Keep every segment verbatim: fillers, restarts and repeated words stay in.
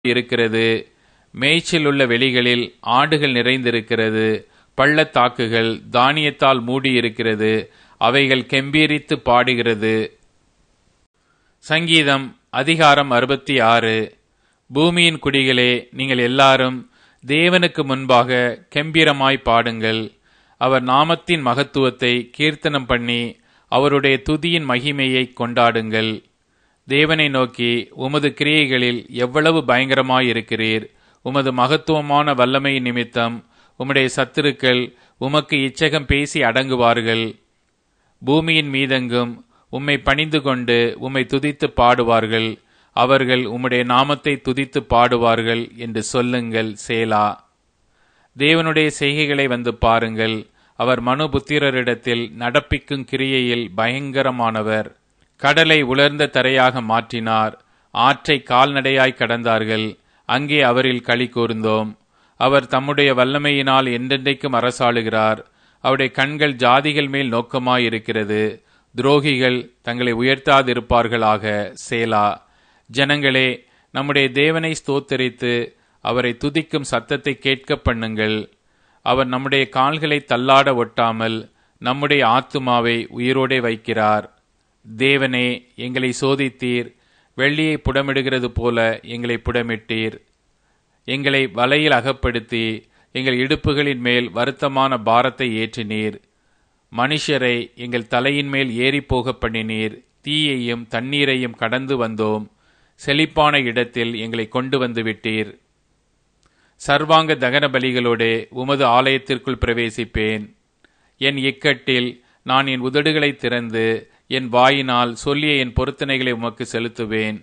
இருக்கிறது. மேய்ச்சல் உள்ள வெளிகளில் ஆடுகள் நிறைந்திருக்கிறது. பள்ளத்தாக்குகள் தானியத்தால் மூடியிருக்கிறது. அவைகள் கெம்பீரித்து பாடுகிறது. சங்கீதம் அதிகாரம் அறுபத்தி ஆறு. பூமியின் குடிகளே, நீங்கள் எல்லாரும் தேவனுக்கு முன்பாக கெம்பீரமாய் பாடுங்கள். அவர் நாமத்தின் மகத்துவத்தை கீர்த்தனம் பண்ணி அவருடைய துதியின் மகிமையை கொண்டாடுங்கள். தேவனை நோக்கி, உமது கிரியைகளில் எவ்வளவு பயங்கரமாயிருக்கிறீர். உமது மகத்துவமான வல்லமை நிமித்தம் உம்முடைய சத்துருக்கள் உமக்கு இச்சகம் பேசி அடங்குவார்கள். பூமியின் மீதெங்கும் உம்மை பணிந்து கொண்டு உம்மை துதித்து பாடுவார்கள். அவர்கள் உம்முடைய நாமத்தை துதித்து பாடுவார்கள் என்று சொல்லுங்கள். சேலா. தேவனுடைய செய்கைகளை வந்து பாருங்கள். அவர் மனுபுத்திரரிடத்தில் நடப்பிக்கும் கிரியையில் பயங்கரமானவர். கடலை உலர்ந்த தரையாக மாற்றினார். ஆற்றை கால்நடையாய் கடந்தார்கள். அங்கே அவரில் களி கூர்ந்தோம். அவர் தம்முடைய வல்லமையினால் என்றென்றைக்கும் அரசாளுகிறார். அவருடைய கண்கள் ஜாதிகள் மேல் நோக்கமாயிருக்கிறது. துரோகிகள் தங்களை உயர்த்தாதிருப்பார்களாக. சேலா. ஜனங்களே, நம்முடைய தேவனை ஸ்தோத்தரித்து அவரை துதிக்கும் சத்தத்தை கேட்க பண்ணுங்கள். அவர் நம்முடைய கால்களை தள்ளாட ஒட்டாமல் நம்முடைய ஆத்துமாவை உயிரோடே வைக்கிறார். தேவனே, எங்களை சோதித்தீர். வெள்ளியை புடமிடுகிறது போல எங்களை புடமிட்டீர். எங்களை வலையில் அகப்படுத்தி எங்கள் இடுப்புகளின் மேல் வருத்தமான பாரத்தை ஏற்றினீர். மனுஷரை எங்கள் தலையின் மேல் ஏறிப்போக பண்ணினீர். தீயையும் தண்ணீரையும் கடந்து வந்தோம். செழிப்பான இடத்தில் எங்களை கொண்டு வந்து விட்டீர். சர்வாங்க தகன பலிகளோடே உமது ஆலயத்திற்குள் பிரவேசிப்பேன். என் இக்கட்டில் நான் என் உதடுகளை திறந்து என் வாயினால் சொல்லிய என் பொருத்தனைகளை உமக்கு செலுத்துவேன்.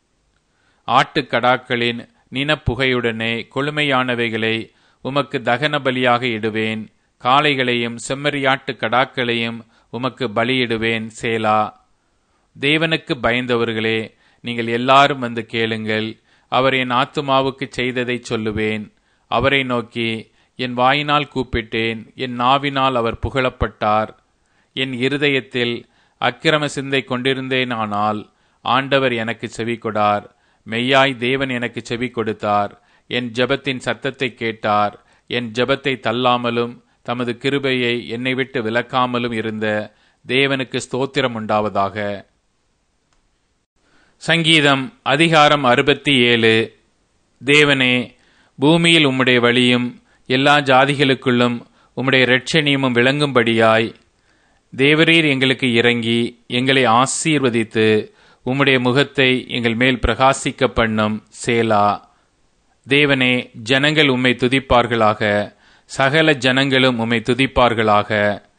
ஆட்டுக்கடாக்களின் நினப்புகையுடனே கொழுமையானவைகளை உமக்கு தகன பலியாக இடுவேன். காளைகளையும் செம்மறியாட்டு கடாக்களையும் உமக்கு பலியிடுவேன். சேலா. தேவனுக்கு பயந்தவர்களே, நீங்கள் எல்லாரும் வந்து கேளுங்கள். அவர் என் ஆத்துமாவுக்கு செய்ததை சொல்லுவேன். அவரை நோக்கி என் வாயினால் கூப்பிட்டேன். என் நாவினால் அவர் புகழப்பட்டார். என் இருதயத்தில் அக்கிரம சிந்தை கொண்டிருந்தேனானால் ஆண்டவர் எனக்கு செவி கொடார். மெய்யாய் தேவன் எனக்கு செவி கொடுத்தார். என் ஜெபத்தின் சத்தத்தை கேட்டார். என் ஜெபத்தை தள்ளாமலும் தமது கிருபையை என்னை விட்டு விலக்காமலும் இருந்த தேவனுக்கு ஸ்தோத்திரம் உண்டாவதாக. சங்கீதம் அதிகாரம் அறுபத்தி ஏழு. தேவனே, பூமியில் உம்முடைய வழியும் எல்லா ஜாதிகளுக்குள்ளும் உம்முடைய இரட்சணியமும் விளங்கும்படியாய் தேவரீர் எங்களுக்கு இறங்கி எங்களை ஆசீர்வதித்து உம்முடைய முகத்தை எங்கள் மேல் பிரகாசிக்க பண்ணும். சேலா. தேவனே, ஜனங்கள் உம்மை துதிப்பார்களாக. சகல ஜனங்களும் உம்மை துதிப்பார்களாக.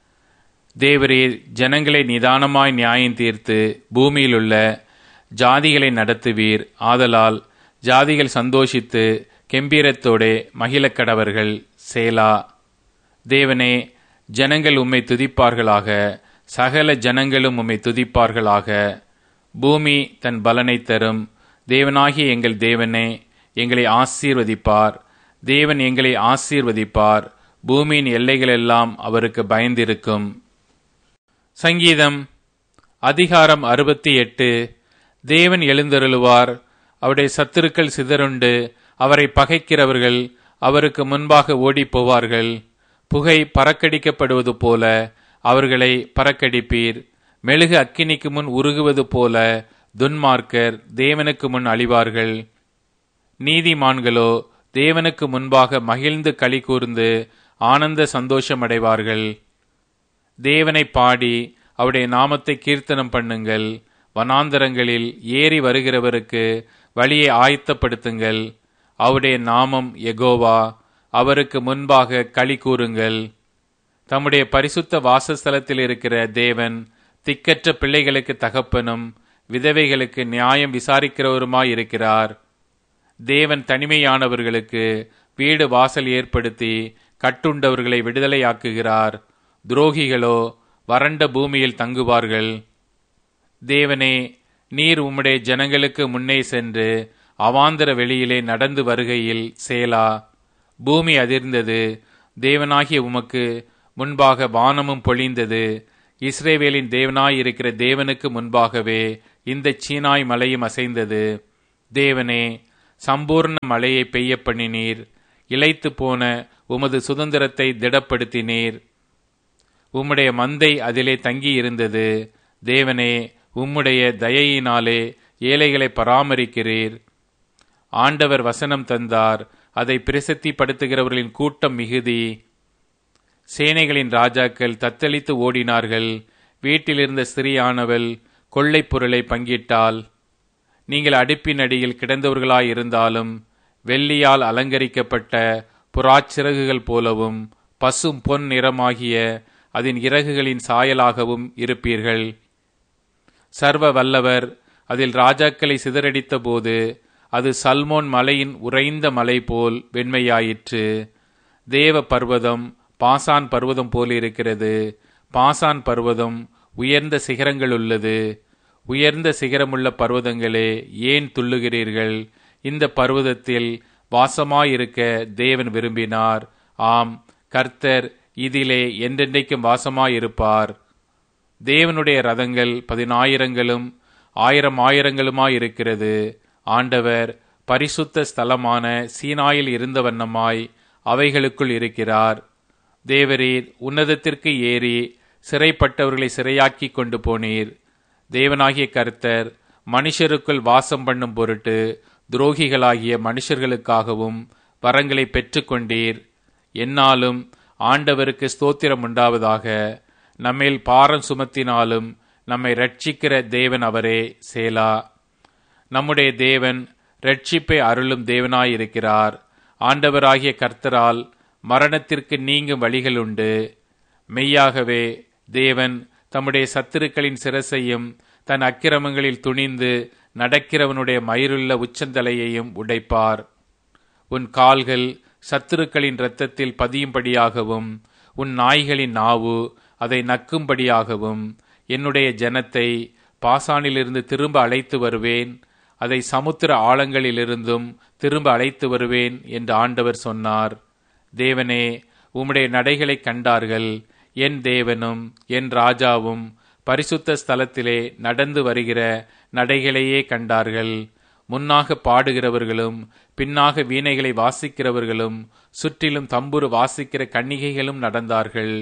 தேவரீர் ஜனங்களை நிதானமாய் நியாயம் தீர்த்து பூமியிலுள்ள ஜாதிகளை நடத்துவீர். ஆதலால் ஜாதிகள் சந்தோஷித்து கெம்பீரத்தோடே மகிழக்கடவர்கள். சேலா. தேவனே, ஜனங்கள் உம்மை துதிப்பார்களாக. சகல ஜனங்களும் உம்மை துதிப்பார்களாக. பூமி தன் பலனை தரும். தேவனாகிய எங்கள் தேவனே, எங்களை ஆசீர்வதிப்பார். தேவன் எங்களை ஆசீர்வதிப்பார். பூமியின் எல்லைகளெல்லாம் அவருக்கு பயந்திருக்கும். சங்கீதம் அதிகாரம் அறுபத்தி எட்டு. தேவன் எழுந்தருளுவார். அவருடைய சத்துருக்கள் சிதறுண்டு அவரை பகைக்கிறவர்கள் அவருக்கு முன்பாக ஓடிப் போவார்கள். புகை பறக்கடிக்கப்படுவது போல அவர்களை பறக்கடிப்பீர். மெழுகு அக்கினிக்கு முன் உருகுவது போல துன்மார்க்கர் தேவனுக்கு முன் அழிவார்கள். நீதிமான்களோ தேவனுக்கு முன்பாக மகிழ்ந்து களி கூர்ந்து ஆனந்த சந்தோஷமடைவார்கள். தேவனை பாடி அவருடைய நாமத்தை கீர்த்தனம் பண்ணுங்கள். வனாந்தரங்களில் ஏறி வருகிறவருக்கு வழியை ஆயத்தப்படுத்துங்கள். அவருடைய நாமம் யெகோவா. அவருக்கு முன்பாக களி கூறுங்கள். தம்முடைய பரிசுத்த வாசஸ்தலத்தில் இருக்கிற தேவன் திக்கற்ற பிள்ளைகளுக்கு தகப்பனும் விதவைகளுக்கு நியாயம் விசாரிக்கிறவருமாயிருக்கிறார். தேவன் தனிமையானவர்களுக்கு வீடு வாசல் ஏற்படுத்தி கட்டுண்டவர்களை விடுதலையாக்குகிறார். துரோகிகளோ வறண்ட பூமியில் தங்குவார்கள். தேவனே, நீர் உம்முடைய ஜனங்களுக்கு முன்னே சென்று அவாந்தர வெளியிலே நடந்து வருகையில் சேலா. பூமி அதிர்ந்தது. தேவனாகிய உமக்கு முன்பாக வானமும் பொழிந்தது. இஸ்ரவேலின் தேவனாயிருக்கிற தேவனுக்கு முன்பாகவே இந்த சீனாய் மலையும் அசைந்தது. தேவனே, சம்பூர்ண மழையை பெய்ய பண்ணினீர். இளைத்து போன உமது சுதந்திரத்தை திடப்படுத்தினீர். உம்முடைய மந்தை அதிலே தங்கியிருந்தது. தேவனே, உம்முடைய தயையினாலே ஏழைகளை பராமரிக்கிறீர். ஆண்டவர் வசனம் தந்தார், அதை பிரசித்திப்படுத்துகிறவர்களின் கூட்டம் மிகுதி. சேனைகளின் ராஜாக்கள் தத்தளித்து ஓடினார்கள். வீட்டிலிருந்த ஸ்திரீயானவள் கொள்ளை பொருளை பங்கிட்டாள். நீங்கள் அடுப்பின் அடியில் கிடந்தவர்களாயிருந்தாலும் வெள்ளியால் அலங்கரிக்கப்பட்ட புறாச்சிறகுகள் போலவும் பசும் பொன் நிறமாகிய அதன் இறகுகளின் சாயலாகவும் இருப்பீர்கள். சர்வ வல்லவர் அதில் ராஜாக்களை சிதறடித்த போது அது சல்மோன் மலையின் உறைந்த மலை போல் வெண்மையாயிற்று. தேவ பர்வதம் பாசான் பர்வதம் போலிருக்கிறது. பாசான் பர்வதம் உயர்ந்த சிகரங்கள் உள்ளது. உயர்ந்த சிகரமுள்ள பர்வதங்களே, ஏன் துள்ளுகிறீர்கள்? இந்த பர்வதத்தில் வாசமாயிருக்க தேவன் விரும்பினார். ஆம், கர்த்தர் இதிலே என்றென்றைக்கும் வாசமாயிருப்பார். தேவனுடைய ரதங்கள் பதினாயிரங்களும் ஆயிரம் ஆயிரங்களுமாயிருக்கிறது. ஆண்டவர் பரிசுத்த ஸ்தலமான சீனாயில் இருந்த வண்ணமாய் அவைகளுக்குள் இருக்கிறார். தேவரீர் உன்னதத்திற்கு ஏறி சிறைப்பட்டவர்களை சிறையாக்கி கொண்டு போனீர். தேவனாகிய கர்த்தர் மனுஷருக்குள் வாசம் பண்ணும் பொருட்டு துரோகிகளாகிய மனுஷர்களுக்காகவும் வரங்களை பெற்று கொண்டீர். என்னாலும் ஆண்டவருக்கு ஸ்தோத்திரம் உண்டாவதாக. நம்மேல் பாரம் சுமத்தினாலும் நம்மை ரட்சிக்கிற தேவன் அவரே. சேலா. நம்முடைய தேவன் ரட்சிப்பை அருளும் தேவனாயிருக்கிறார். ஆண்டவராகிய கர்த்தரால் மரணத்திற்கு நீங்கும் வழிகள் உண்டு. மெய்யாகவே தேவன் தம்முடைய சத்துருக்களின் சிரசையும் தன் அக்கிரமங்களில் துணிந்து நடக்கிறவனுடைய மயிருள்ள உச்சந்தலையையும் உடைப்பார். உன் கால்கள் சத்துருக்களின் இரத்தத்தில் பதியும்படியாகவும் உன் நாய்களின் நாவு அதை நக்கும்படியாகவும் என்னுடைய ஜனத்தை பாசானிலிருந்து திரும்ப அழைத்து வருவேன். அதை சமுத்திர ஆழங்களிலிருந்தும் திரும்ப அழைத்து வருவேன் என்று ஆண்டவர் சொன்னார். தேவனே, உம்முடைய நடைகளை கண்டார்கள். என் தேவனும் என் ராஜாவும் பரிசுத்த ஸ்தலத்திலே நடந்து வருகிற நடைகளையே கண்டார்கள். முன்னாக பாடுகிறவர்களும் பின்னாக வீணைகளை வாசிக்கிறவர்களும் சுற்றிலும் தம்புரு வாசிக்கிற கன்னிகைகளும் நடந்தார்கள்.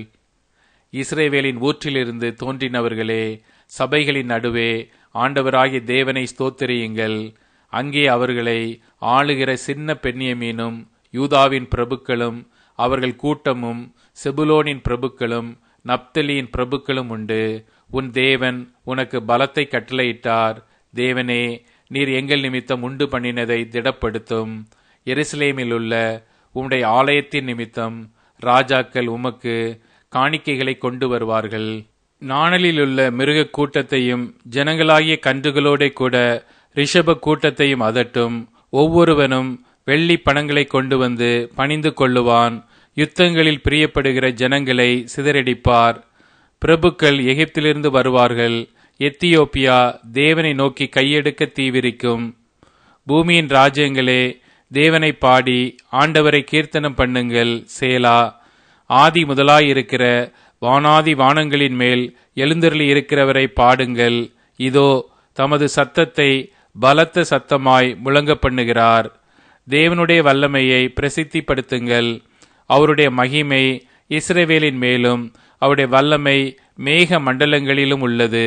இஸ்ரவேலின் ஊற்றிலிருந்து தோன்றினவர்களே, சபைகளின் நடுவே ஆண்டவராகிய தேவனை ஸ்தோத்திரியுங்கள். அங்கே அவர்களை ஆளுகிற சின்ன பெண்ணியமீனும் யூதாவின் பிரபுக்களும் அவர்கள் கூட்டமும் செபுலோனின் பிரபுக்களும் நப்தலியின் பிரபுக்களும் உண்டு. உன் தேவன் உனக்கு பலத்தை கட்டளையிட்டார். தேவனே, நீர் எங்கள் நிமித்தம் உண்டு பண்ணினதை திடப்படுத்தும். எருசலேமில் உள்ள உம்முடைய ஆலயத்தின் நிமித்தம் ராஜாக்கள் உமக்கு காணிக்கைகளை கொண்டு வருவார்கள். நாணலிலுள்ள மிருக கூட்டத்தையும் ஜனங்களாகிய கன்றுகளோட கூட ரிஷப கூட்டத்தையும் அதட்டும். ஒவ்வொருவனும் வெள்ளி பணங்களை கொண்டு வந்து பணிந்து கொள்ளுவான். யுத்தங்களில் பிரியப்படுகிற ஜனங்களை சிதறடிப்பார். பிரபுக்கள் எகிப்திலிருந்து வருவார்கள். எத்தியோப்பியா தேவனை நோக்கி கையெடுக்க தீவிரிக்கும். பூமியின் ராஜ்யங்களே, தேவனை பாடி ஆண்டவரை கீர்த்தனம் பண்ணுங்கள். சேலா. ஆதி முதலாயிருக்கிற வானாதி வானங்களின் மேல் எழுந்தருளி இருக்கிறவரை பாடுங்கள். இதோ தமது சத்தத்தை பலத்த சத்தமாய் முழங்க பண்ணுகிறார். தேவனுடைய வல்லமையை பிரசித்திப்படுத்துங்கள். அவருடைய மகிமை இஸ்ரவேலின் மேலும் அவருடைய வல்லமை மேக மண்டலங்களிலும் உள்ளது.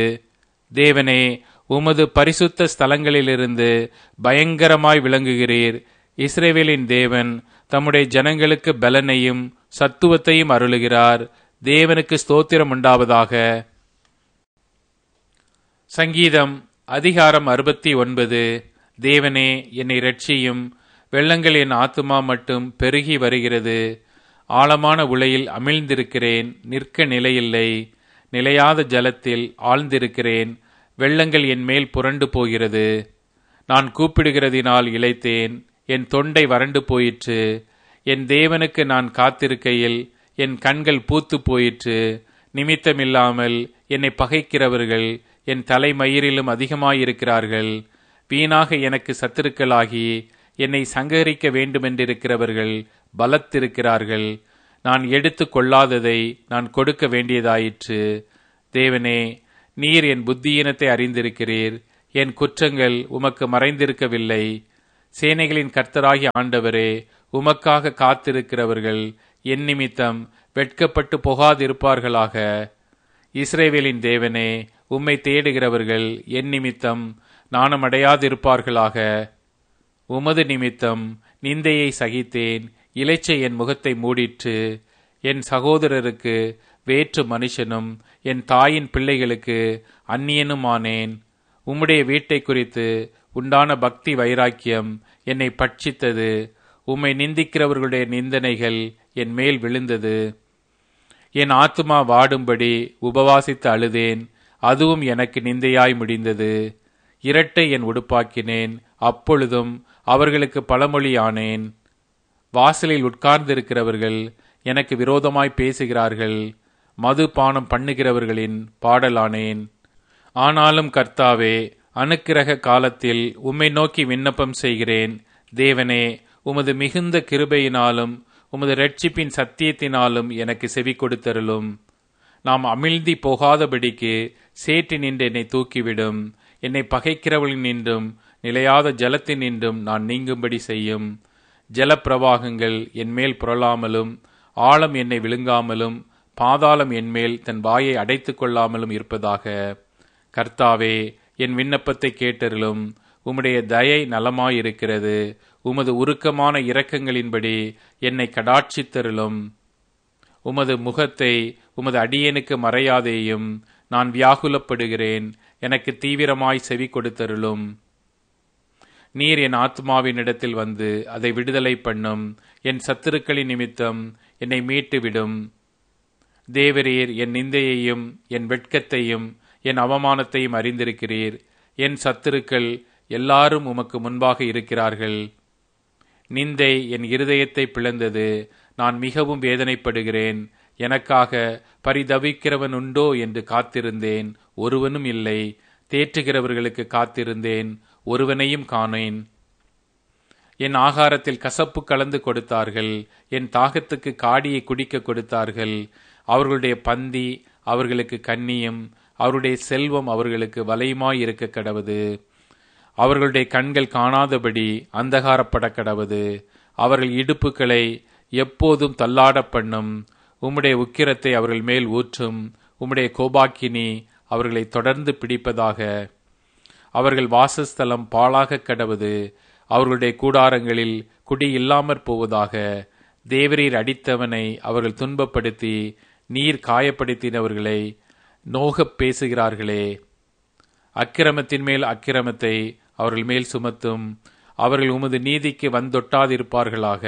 தேவனே, உமது பரிசுத்த ஸ்தலங்களிலிருந்து பயங்கரமாய் விளங்குகிறீர். இஸ்ரவேலின் தேவன் தம்முடைய ஜனங்களுக்கு பலனையும் சத்துவத்தையும் அருளுகிறார். தேவனுக்கு ஸ்தோத்திரம் உண்டாவதாக. சங்கீதம் அதிகாரம் அறுபத்தி ஒன்பது. தேவனே, என்னை இரட்சியும். வெள்ளங்கள் என் ஆத்துமா மட்டும் பெருகி வருகிறது. ஆழமான உளையில் அமிழ்ந்திருக்கிறேன், நிற்க நிலையில்லை. நிலையாத ஜலத்தில் ஆழ்ந்திருக்கிறேன், வெள்ளங்கள் என் மேல் புரண்டு போகிறது. நான் கூப்பிடுகிறதினால் இளைத்தேன், என் தொண்டை வறண்டு போயிற்று. என் தேவனுக்கு நான் காத்திருக்கையில் என் கண்கள் பூத்து போயிற்று. நிமித்தமில்லாமல் என்னை பகைக்கிறவர்கள் என் தலைமயிரிலும் அதிகமாயிருக்கிறார்கள். வீணாக எனக்கு சத்துருக்களாகி என்னை சங்கரிக்க வேண்டுமென்றிருக்கிறவர்கள் பலத்திருக்கிறார்கள். நான் எடுத்து கொள்ளாததை நான் கொடுக்க வேண்டியதாயிற்று. தேவனே, நீர் என் புத்தியீனத்தை அறிந்திருக்கிறீர். என் குற்றங்கள் உமக்கு மறைந்திருக்கவில்லை. சேனைகளின் கர்த்தராகிய ஆண்டவரே, உமக்காக காத்திருக்கிறவர்கள் என் நிமித்தம் வெட்கப்பட்டு போகாதிருப்பார்களாக. இஸ்ரவேலின் தேவனே, உம்மை தேடுகிறவர்கள் என் நிமித்தம் நாணமடையாதிருப்பார்களாக. உமது நிமித்தம் நிந்தையை சகித்தேன், இளைச்சை என் முகத்தை மூடிற்று. என் சகோதரருக்கு வேற்று மனுஷனும் என் தாயின் பிள்ளைகளுக்கு அந்நியனுமானேன். உம்முடைய வீட்டை குறித்து உண்டான பக்தி வைராக்கியம் என்னை பட்சித்தது. உம்மை நிந்திக்கிறவர்களுடைய நிந்தனைகள் என் மேல் விழுந்தது. என் ஆத்துமா வாடும்படி உபவாசித்து அழுதேன், அதுவும் எனக்கு நிந்தையாய் முடிந்தது. இரட்டை என் உடுப்பாக்கினேன், அப்பொழுதும் அவர்களுக்கு பழமொழியானேன். வாசலில் உட்கார்ந்திருக்கிறவர்கள் எனக்கு விரோதமாய் பேசுகிறார்கள், மது பானம் பண்ணுகிறவர்களின் பாடலானேன். ஆனாலும் கர்த்தாவே, அனுக்கிரக காலத்தில் உம்மை நோக்கி விண்ணப்பம் செய்கிறேன். தேவனே, உமது மிகுந்த கிருபையினாலும் உமது இரட்சிப்பின் சத்தியத்தினாலும் எனக்கு செவி கொடுத்தருளும். நாம் அமிழ்ந்தி போகாதபடிக்கு சேற்றி நின்று என்னை தூக்கிவிடும். என்னை பகைக்கிறவளின் நின்றும் நிலையாத ஜலத்தின் நின்றும் நான் நீங்கும்படி செய்யும். ஜலப்பிரவாகங்கள் என் மேல் புரளாமலும் ஆழம் என்னை விழுங்காமலும் பாதாளம் என்மேல் தன் வாயை அடைத்து கொள்ளாமலும் இருப்பதாக. கர்த்தாவே, என் விண்ணப்பத்தை கேட்டருளும். உம்முடைய தயை நலமாயிருக்கிறது. உமது உருக்கமான இரக்கங்களின்படி என்னை கடாட்சித்தருளும். உமது முகத்தை உமது அடியேனுக்கு மறையாதேயும். நான் வியாகுலப்படுகிறேன், எனக்கு தீவிரமாய் செவி கொடுத்தருளும். நீர் என் ஆத்மாவின் இடத்தில் வந்து அதை விடுதலை பண்ணும். என் சத்துருக்களின் நிமித்தம் என்னை மீட்டு விடும். தேவரீர் என் நிந்தையையும் என் வெட்கத்தையும் என் அவமானத்தையும் அறிந்திருக்கிறீர். என் சத்துருக்கள் எல்லாரும் உமக்கு முன்பாக இருக்கிறார்கள். நிந்தை என் இருதயத்தை பிளந்தது. நான் மிகவும் வேதனைப்படுகிறேன். எனக்காக பரிதவிக்கிறவன் உண்டோ என்று காத்திருந்தேன், ஒருவனும் இல்லை. தேற்றுகிறவர்களுக்கு காத்திருந்தேன், ஒருவனையும் காணேன். என் ஆகாரத்தில் கசப்பு கலந்து கொடுத்தார்கள். என் தாகத்துக்கு காடியை குடிக்க கொடுத்தார்கள். அவர்களுடைய பந்தி அவர்களுக்கு கண்ணியும் அவருடைய செல்வம் அவர்களுக்கு வலையுமாய் இருக்க கடவது. அவர்களுடைய கண்கள் காணாதபடி அந்தகாரப்பட கடவது. அவர்கள் இடுப்புகளை எப்போதும் தள்ளாட பண்ணும். உம்முடைய உக்கிரத்தை அவர்கள் மேல் ஊற்றும். உம்முடைய கோபாக்கினி அவர்களை தொடர்ந்து பிடிப்பதாக. அவர்கள் வாசஸ்தலம் பாழாக கடவது. அவர்களுடைய கூடாரங்களில் குடி இல்லாமற் போவதாக. தேவரீர் அடித்தவனை அவர்கள் துன்பப்படுத்தி நீர் காயப்படுத்தினவர்களை நோகப் பேசுகிறார்களே. அக்கிரமத்தின் மேல் அக்கிரமத்தை அவர்கள் மேல் சுமத்தும். அவர்கள் உமது நீதிக்கு வந்தொட்டாதிருப்பார்களாக.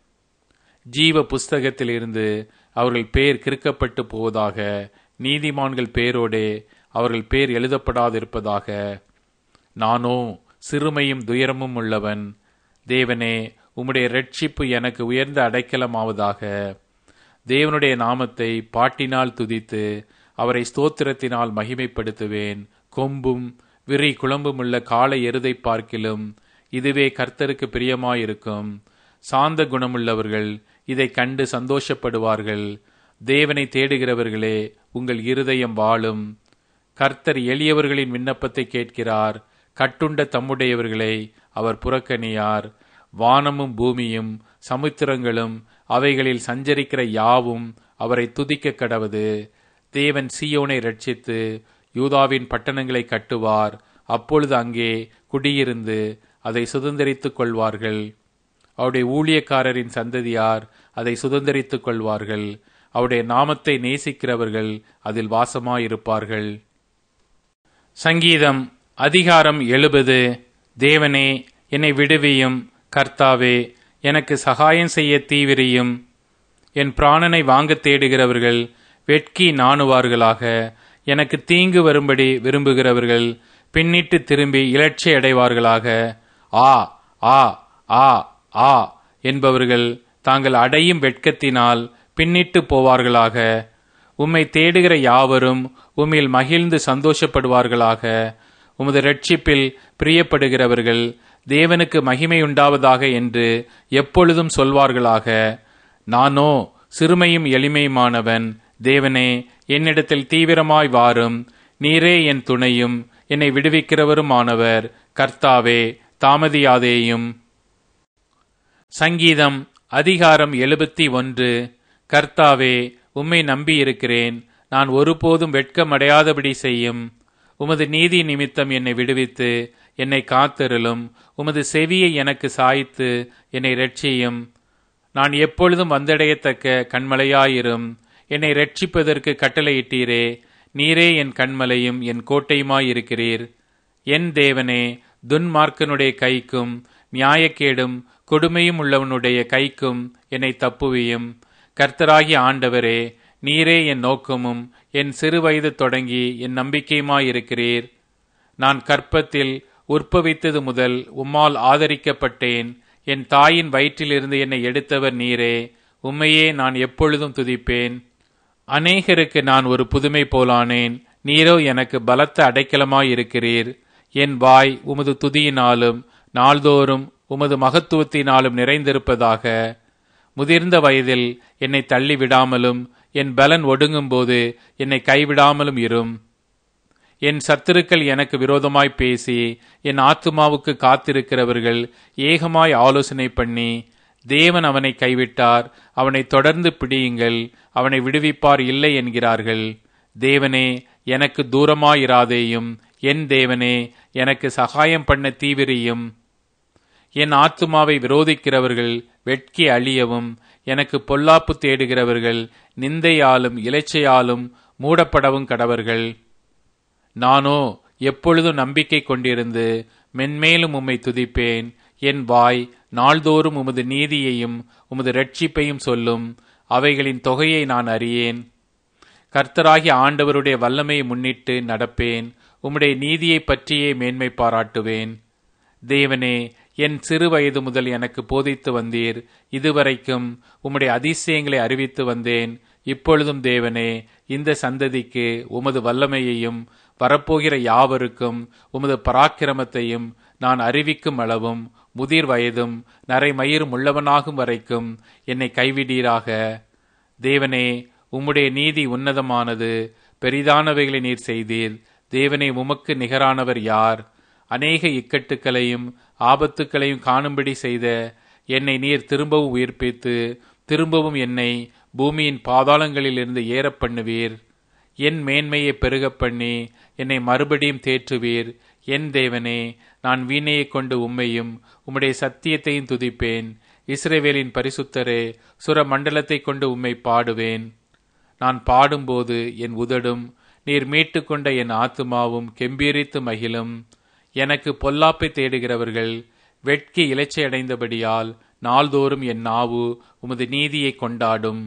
ஜீவ புஸ்தகத்தில் இருந்து அவர்கள் பேர் கிறுக்கப்பட்டு போவதாக. நீதிமான்கள் பேரோடே அவர்கள் பேர் எழுதப்படாதிருப்பதாக. நானோ சிறுமையும் துயரமும் உள்ளவன். தேவனே, உம்முடைய இரட்சிப்பு எனக்கு உயர்ந்த அடைக்கலமாவதாக. தேவனுடைய நாமத்தை பாட்டினால் துதித்து அவரை ஸ்தோத்திரத்தினால் மகிமைப்படுத்துவேன். கொம்பும் விரி குழம்பும் உள்ள காளை எருதை பார்க்கிலும் இதுவே கர்த்தருக்கு பிரியமாயிருக்கும். சாந்த குணமுள்ளவர்கள் இதை கண்டு சந்தோஷப்படுவார்கள். தேவனை தேடுகிறவர்களே, உங்கள் இருதயம் வாழும். கர்த்தர் எளியவர்களின் விண்ணப்பத்தை கேட்கிறார். கட்டுண்ட தம்முடையவர்களை அவர் புறக்கணியார். வானமும் பூமியும் சமுத்திரங்களும் அவைகளில் சஞ்சரிக்கிற யாவும் அவரை துதிக்க கடவது. தேவன் சீயோனை ரட்சித்து யூதாவின் பட்டணங்களை கட்டுவார். அப்பொழுது அங்கே குடியிருந்து அதை சுதந்தரித்துக் கொள்வார்கள். அவருடைய ஊழியக்காரரின் சந்ததியார் அதை சுதந்தரித்துக் கொள்வார்கள். அவருடைய நாமத்தை நேசிக்கிறவர்கள் அதில் வாசமாயிருப்பார்கள். சங்கீதம் அதிகாரம் எழுபது. தேவனே, என்னை விடுவியும். கர்த்தாவே, எனக்கு சகாயம் செய்ய தீவிரியும். என் பிராணனை வாங்க தேடுகிறவர்கள் வெட்கி நாணுவார்களாக. எனக்கு தீங்கு வரும்படி விரும்புகிறவர்கள் பின்னிட்டு திரும்பி இலட்சி அடைவார்களாக. ஆ ஆ ஆ ஆ என்பவர்கள் தாங்கள் அடையும் வெட்கத்தினால் பின்னிட்டு போவார்களாக. உம்மை தேடுகிற யாவரும் உம்மில் மகிழ்ந்து சந்தோஷப்படுவார்களாக. உமது இரட்சிப்பில் பிரியப்படுகிறவர்கள் தேவனுக்கு மகிமையுண்டாவதாக என்று எப்பொழுதும் சொல்வார்களாக. நானோ சிறுமையும் எளிமையுமானவன். தேவனே, என்னிடத்தில் தீவிரமாய் வாரும். நீரே என் துணையும் என்னை விடுவிக்கிறவருமானவர். கர்த்தாவே, தாமதியாதேயும். சங்கீதம் அதிகாரம் எழுபத்தி ஒன்று. கர்த்தாவே, உம்மை நம்பியிருக்கிறேன். நான் ஒருபோதும் வெட்கமடையாதபடி செய்யும். உமது நீதி நிமித்தம் என்னை விடுவித்து என்னை காத்தருளும். உமது செவியை எனக்கு சாய்த்து என்னை இரட்சியும். நான் எப்பொழுதும் வந்தடையத்தக்க கண்மலையாயிரும். என்னை இரட்சிப்பதற்கு கட்டளையிட்டீரே. நீரே என் கண்மலையும் என் கோட்டையுமாயிருக்கிறீர். என் தேவனே, துன்மார்க்கனுடைய கைக்கும் நியாயக்கேடும் கொடுமையும் உள்ளவனுடைய கைக்கும் என்னை தப்புவியும். கர்த்தராகிய ஆண்டவரே, நீரே என் நோக்கமும் என் சிறுவயது தொடங்கி என் நம்பிக்கையுமாயிருக்கிறீர். நான் கற்பத்தில் உற்பவித்தது முதல் உம்மால் ஆதரிக்கப்பட்டேன். என் தாயின் வயிற்றிலிருந்து என்னை எடுத்தவர் நீரே. உம்மையே நான் எப்பொழுதும் துதிப்பேன். அநேகருக்கு நான் ஒரு புதுமை போலானேன். நீரோ எனக்கு பலத்த அடைக்கலமாயிருக்கிறீர். என் வாய் உமது துதியினாலும் நாள்தோறும் உமது மகத்துவத்தினாலும் நிறைந்திருப்பதாக. முதிர்ந்த வயதில் என்னை தள்ளிவிடாமலும் என் பலன் ஒடுங்கும்போது என்னை கைவிடாமலும் இரும். என் சத்துருக்கள் எனக்கு விரோதமாய் பேசி என் ஆத்துமாவுக்கு காத்திருக்கிறவர்கள் ஏகமாய் ஆலோசனை பண்ணி, தேவன் அவனை கைவிட்டார், அவனை தொடர்ந்து பிடியுங்கள், அவனை விடுவிப்பார் இல்லை என்கிறார்கள். தேவனே, எனக்கு தூரமாயிராதேயும். என் தேவனே, எனக்கு சகாயம் பண்ண தீவிரியும். என் ஆத்துமாவை விரோதிக்கிறவர்கள் வெட்கி அழியவும், எனக்கு பொல்லாப்பு தேடுகிறவர்கள் நிந்தையாலும் இலைச்சையாலும் மூடப்படவும் கடவர்கள். நானோ எப்பொழுதும் நம்பிக்கை கொண்டிருந்து மென்மேலும் உம்மை துதிப்பேன். என் வாய் நாள்தோறும் உமது நீதியையும் உமது இரட்சிப்பையும் சொல்லும். அவைகளின் தொகையை நான் அறியேன். கர்த்தராகிய ஆண்டவருடைய வல்லமையை முன்னிட்டு நடப்பேன். உம்முடைய நீதியை பற்றியே மேன்மை பாராட்டுவேன். தேவனே, என் சிறு வயது முதல் எனக்கு போதித்து வந்தீர். இதுவரைக்கும் உம்முடைய அதிசயங்களை அறிவித்து வந்தேன். இப்பொழுதும் தேவனே, இந்த சந்ததிக்கு உமது வல்லமையையும் வரப்போகிற யாவருக்கும் உமது பராக்கிரமத்தையும் நான் அறிவிக்கும் அளவும் முதிர் வயதும் நரைமயிரும் உள்ளவனாகும் வரைக்கும் என்னை கைவிடீராக. தேவனே, உம்முடைய நீதி உன்னதமானது. பெரிதானவைகளை நீர் செய்தீர். தேவனே, உமக்கு நிகரானவர் யார்? அநேக இக்கட்டுக்களையும் ஆபத்துக்களையும் காணும்படி செய்த என்னை நீர் திரும்பவும் உயிர்ப்பித்து திரும்பவும் என்னை பூமியின் பாதாளங்களிலிருந்து ஏற பண்ணுவீர். என் மேன்மையை பெருக பண்ணி என்னை மறுபடியும் தேற்றுவீர். என் தேவனே, நான் வீணையை கொண்டு உம்மையும் உம்முடைய சத்தியத்தையும் துதிப்பேன். இஸ்ரவேலின் பரிசுத்தரே, சுர மண்டலத்தை கொண்டு உம்மை பாடுவேன். நான் பாடும்போது என் உதடும் நீர் மீட்டு கொண்ட என் ஆத்துமாவும் கெம்பீரித்து மகிழும். எனக்கு பொல்லாப்பை தேடுகிறவர்கள் வெட்கி இலைச்சையடைந்தபடியால் நாள்தோறும் என் நாவு உமது நீதியை கொண்டாடும்.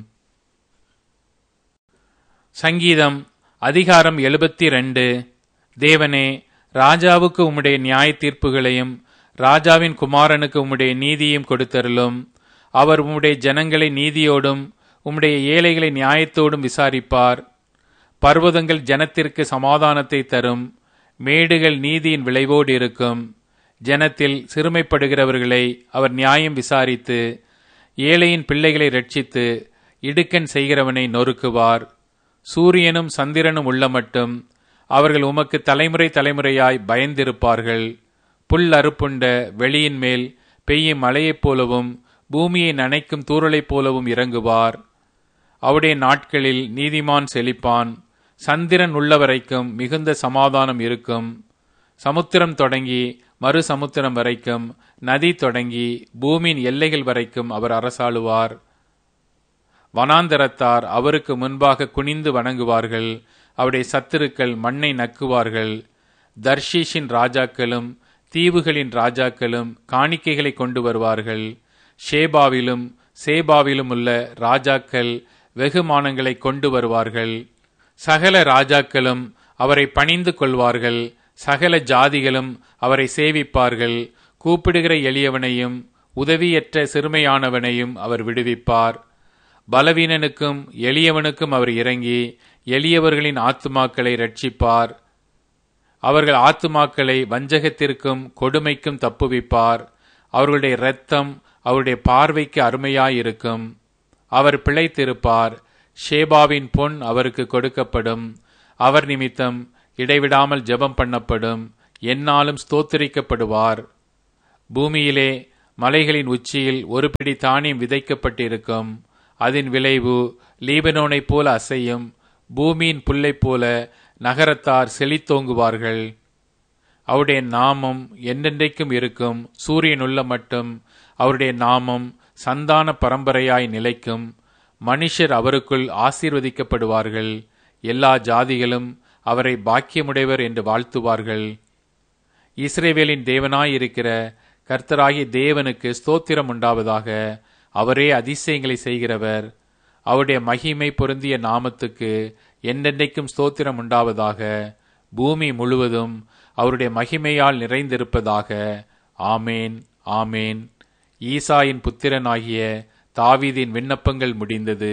சங்கீதம் அதிகாரம் எழுபத்தி ரெண்டு. தேவனே, ராஜாவுக்கு உம்முடைய நியாய தீர்ப்புகளையும் ராஜாவின் குமாரனுக்கு உம்முடைய நீதியையும் கொடுத்தருளும். அவர் உம்முடைய ஜனங்களை நீதியோடும் உம்முடைய ஏழைகளை நியாயத்தோடும் விசாரிப்பார். பர்வதங்கள் ஜனத்திற்கு சமாதானத்தை தரும். மேடுகள் நீதியின் விளைவோடு இருக்கும். ஜனத்தில் சிறுமைப்படுகிறவர்களை அவர் நியாயம் விசாரித்து ஏழையின் பிள்ளைகளை ரட்சித்து இடுக்கண் செய்கிறவனை நொறுக்குவார். சூரியனும் சந்திரனும் உள்ள மட்டும் அவர்கள் உமக்கு தலைமுறை தலைமுறையாய் பயந்திருப்பார்கள். புல் அறுப்புண்ட வெளியின் மேல் பெய்யும் மழையைப் போலவும் பூமியை நனைக்கும் தூறலைப் போலவும் இறங்குவார். அவருடைய நாட்களில் நீதிமான் செழிப்பான். சந்திரன் உள்ளவரைக்கும் மிகுந்த சமாதானம் இருக்கும். சமுத்திரம் தொடங்கி மறு சமுத்திரம் வரைக்கும், நதி தொடங்கி பூமியின் எல்லைகள் வரைக்கும் அவர் அரசாளுவார். வனாந்தரத்தார் அவருக்கு முன்பாக குனிந்து வணங்குவார்கள். அவருடைய சத்துருக்கள் மண்ணை நக்குவார்கள். தர்ஷீஷின் ராஜாக்களும் தீவுகளின் ராஜாக்களும் காணிக்கைகளை கொண்டு வருவார்கள். ஷேபாவிலும் சேபாவிலும் உள்ள ராஜாக்கள் வெகுமானங்களை கொண்டு வருவார்கள். சகல ராஜாக்களும் அவரை பணிந்து கொள்வார்கள். சகல ஜாதிகளும் அவரை சேவிப்பார்கள். கூப்பிடுகிற எளியவனையும் உதவியற்ற சிறுமையானவனையும் அவர் விடுவிப்பார். பலவீனனுக்கும் எளியவனுக்கும் அவர் இறங்கி எளியவர்களின் ஆத்துமாக்களை ரட்சிப்பார். அவர்கள் ஆத்துமாக்களை வஞ்சகத்திற்கும் கொடுமைக்கும் தப்புவிப்பார். அவர்களுடைய இரத்தம் அவருடைய பார்வைக்கு அருமையாயிருக்கும். அவர் பிழைத்திருப்பார். ஷேபாவின் பொன் அவருக்கு கொடுக்கப்படும். அவர் நிமித்தம் இடைவிடாமல் ஜெபம் பண்ணப்படும். எந்நாளும் ஸ்தோத்திரிக்கப்படுவார். பூமியிலே மலைகளின் உச்சியில் ஒரு பிடி தானியம் விதைக்கப்பட்டிருக்கும். அதன் விளைவு லீபனோனைப் போல அசையும். பூமியின் புல்லைப் போல நகரத்தார் செழித்தோங்குவார்கள். அவருடைய நாமம் என்றென்றைக்கும் இருக்கும். சூரியன் உள்ள மட்டும் அவருடைய நாமம் சந்தான பரம்பரையாய் நிலைக்கும். மனுஷர் அவருக்குள் ஆசீர்வதிக்கப்படுவார்கள். எல்லா ஜாதிகளும் அவரை பாக்கியமுடையவர் என்று வாழ்த்துவார்கள். இஸ்ரவேலின் தேவனாயிருக்கிற கர்த்தராகிய தேவனுக்கு ஸ்தோத்திரம் உண்டாவதாக. அவரே அதிசயங்களை செய்கிறவர். அவருடைய மகிமை பொருந்திய நாமத்துக்கு என்றென்றைக்கும் ஸ்தோத்திரம் உண்டாவதாக. பூமி முழுவதும் அவருடைய மகிமையால் நிறைந்திருப்பதாக. ஆமேன், ஆமேன். ஈசாயின் புத்திரனாகிய தாவீதின் விண்ணப்பங்கள் முடிந்தது.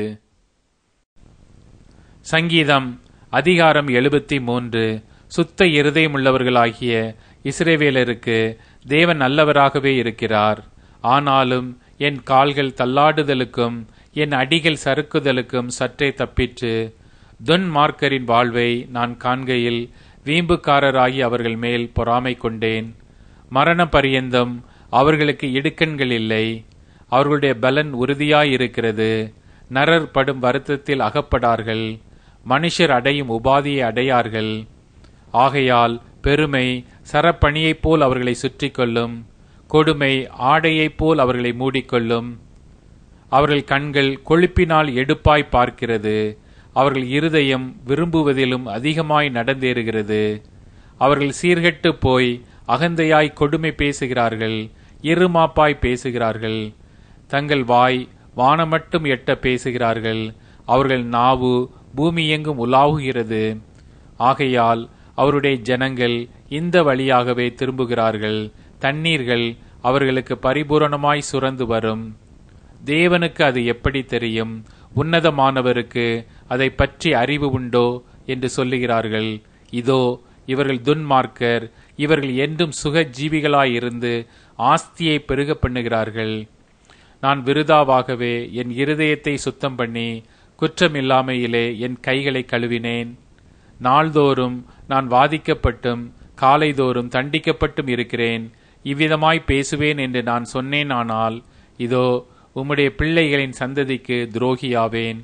சங்கீதம் அதிகாரம் எழுபத்தி மூன்று. சுத்த இருதயமுள்ளவர்களாகிய இஸ்ரவேலருக்கு தேவன் நல்லவராகவே இருக்கிறார். ஆனாலும் என் கால்கள் தள்ளாடுதலுக்கும் என் அடிகள் சறுக்குதலுக்கும் சற்றே தப்பிற்று. துன்மார்க்கரின் வாழ்வை நான் காண்கையில் வீம்புக்காரராகி அவர்கள் மேல் பொறாமை கொண்டேன். மரண பரியந்தம் அவர்களுக்கு இடுக்கண்கள் இல்லை. அவர்களுடைய பலன் உறுதியாயிருக்கிறது. நரர் படும் வருத்தத்தில் அகப்படார்கள். மனுஷர் அடையும் உபாதியை அடையார்கள். ஆகையால் பெருமை சரப்பணியைப் போல் அவர்களை சுற்றி கொள்ளும். கொடுமை ஆடையைப் போல் அவர்களை மூடிக்கொள்ளும். அவர்கள் கண்கள் கொழுப்பினால் எடுப்பாய் பார்க்கிறது. அவர்கள் இருதயம் விரும்புவதிலும் அதிகமாய் நடந்தேறுகிறது. அவர்கள் சீர்கெட்டு போய் அகந்தையாய் கொடுமை பேசுகிறார்கள். இருமாப்பாய் பேசுகிறார்கள். தங்கள் வாய் வானமட்டும் எட்ட பேசுகிறார்கள். அவர்கள் நாவு பூமி எங்கும் உலாவுகிறது. ஆகையால் அவருடைய ஜனங்கள் இந்த வழியாகவே திரும்புகிறார்கள். தண்ணீர்கள் அவர்களுக்கு பரிபூரணமாய் சுரந்து வரும். தேவனுக்கு அது எப்படி தெரியும்? உன்னதமானவருக்கு அதை பற்றி அறிவு உண்டோ என்று சொல்லுகிறார்கள். இதோ இவர்கள் துன்மார்க்கர். இவர்கள் என்றும் சுக ஜீவிகளாயிருந்து ஆஸ்தியை பெருக பண்ணுகிறார்கள். நான் விருதாவாகவே என் இருதயத்தை சுத்தம் பண்ணி குற்றமில்லாமையிலே என் கைகளை கழுவினேன். நாள்தோறும் நான் வாதிக்கப்பட்டும் காலைதோறும் தண்டிக்கப்பட்டும் இருக்கிறேன். இவ்விதமாய் பேசுவேன் என்று நான் சொன்னேனானால் இதோ உம்முடைய பிள்ளைகளின் சந்ததிக்கு துரோகியாவேன்.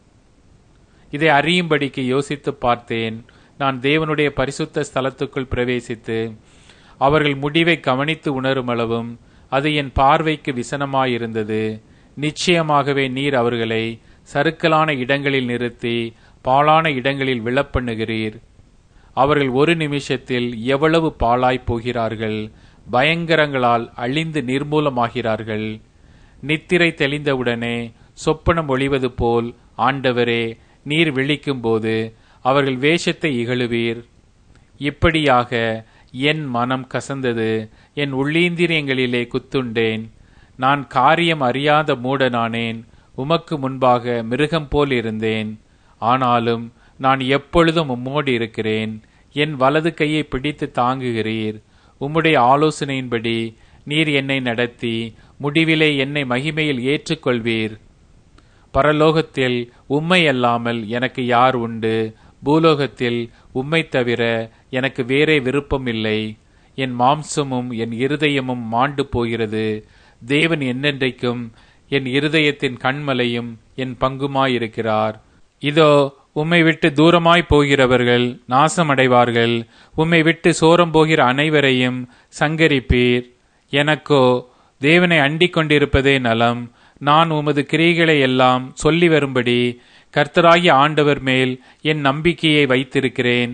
இதை அறியும்படிக்கு யோசித்து பார்த்தேன். நான் தேவனுடைய பரிசுத்த ஸ்தலத்துக்குள் பிரவேசித்து அவர்கள் முடிவை கவனித்து உணரும் அளவும் அது என் பார்வைக்கு விசனமாயிருந்தது. நிச்சயமாகவே நீர் அவர்களை சறுக்கலான இடங்களில் நிறுத்தி பாழான இடங்களில் விழப்பண்ணுகிறீர். அவர்கள் ஒரு நிமிஷத்தில் எவ்வளவு பாழாய் போகிறார்கள். பயங்கரங்களால் அழிந்து நிர்மூலமாகிறார்கள். நித்திரை தெளிந்தவுடனே சொப்பனம் ஒளிவது போல் ஆண்டவரே நீர் விழிக்கும் போது அவர்கள் வேஷத்தை இகழுவீர். இப்படியாக என் மனம் கசந்தது. என் உள்ளீந்திரியங்களிலே குத்துண்டேன். நான் காரியம் அறியாத மூடனானேன். உமக்கு முன்பாக மிருகம் போல் இருந்தேன். ஆனாலும் நான் எப்பொழுதும் உம்மோடு இருக்கிறேன். என் வலது கையை பிடித்து தாங்குகிறீர். உம்முடைய ஆலோசனையின்படி நீர் என்னை நடத்தி முடிவிலே என்னை மகிமையில் ஏற்றுக்கொள்வீர். பரலோகத்தில் உம்மை அல்லாமல் எனக்கு யார் உண்டு? பூலோகத்தில் உம்மை தவிர எனக்கு வேறே விருப்பம் இல்லை. என் மாம்சமும் என் இருதயமும் மாண்டு போகிறது. தேவன் என்னென்றைக்கும் என் இருதயத்தின் கண்மலையும் என் பங்குமாயிருக்கிறார். இதோ உம்மை விட்டு தூரமாய் போகிறவர்கள் நாசமடைவார்கள். உம்மை விட்டு சோரம் போகிற அனைவரையும் சங்கரிப்பீர். எனக்கோ தேவனை அண்டிக் கொண்டிருப்பதே நலம். நான் உமது கிரியைகளை எல்லாம் சொல்லி வரும்படி கர்த்தராகிய ஆண்டவர் மேல் என் நம்பிக்கையை வைத்திருக்கிறேன்.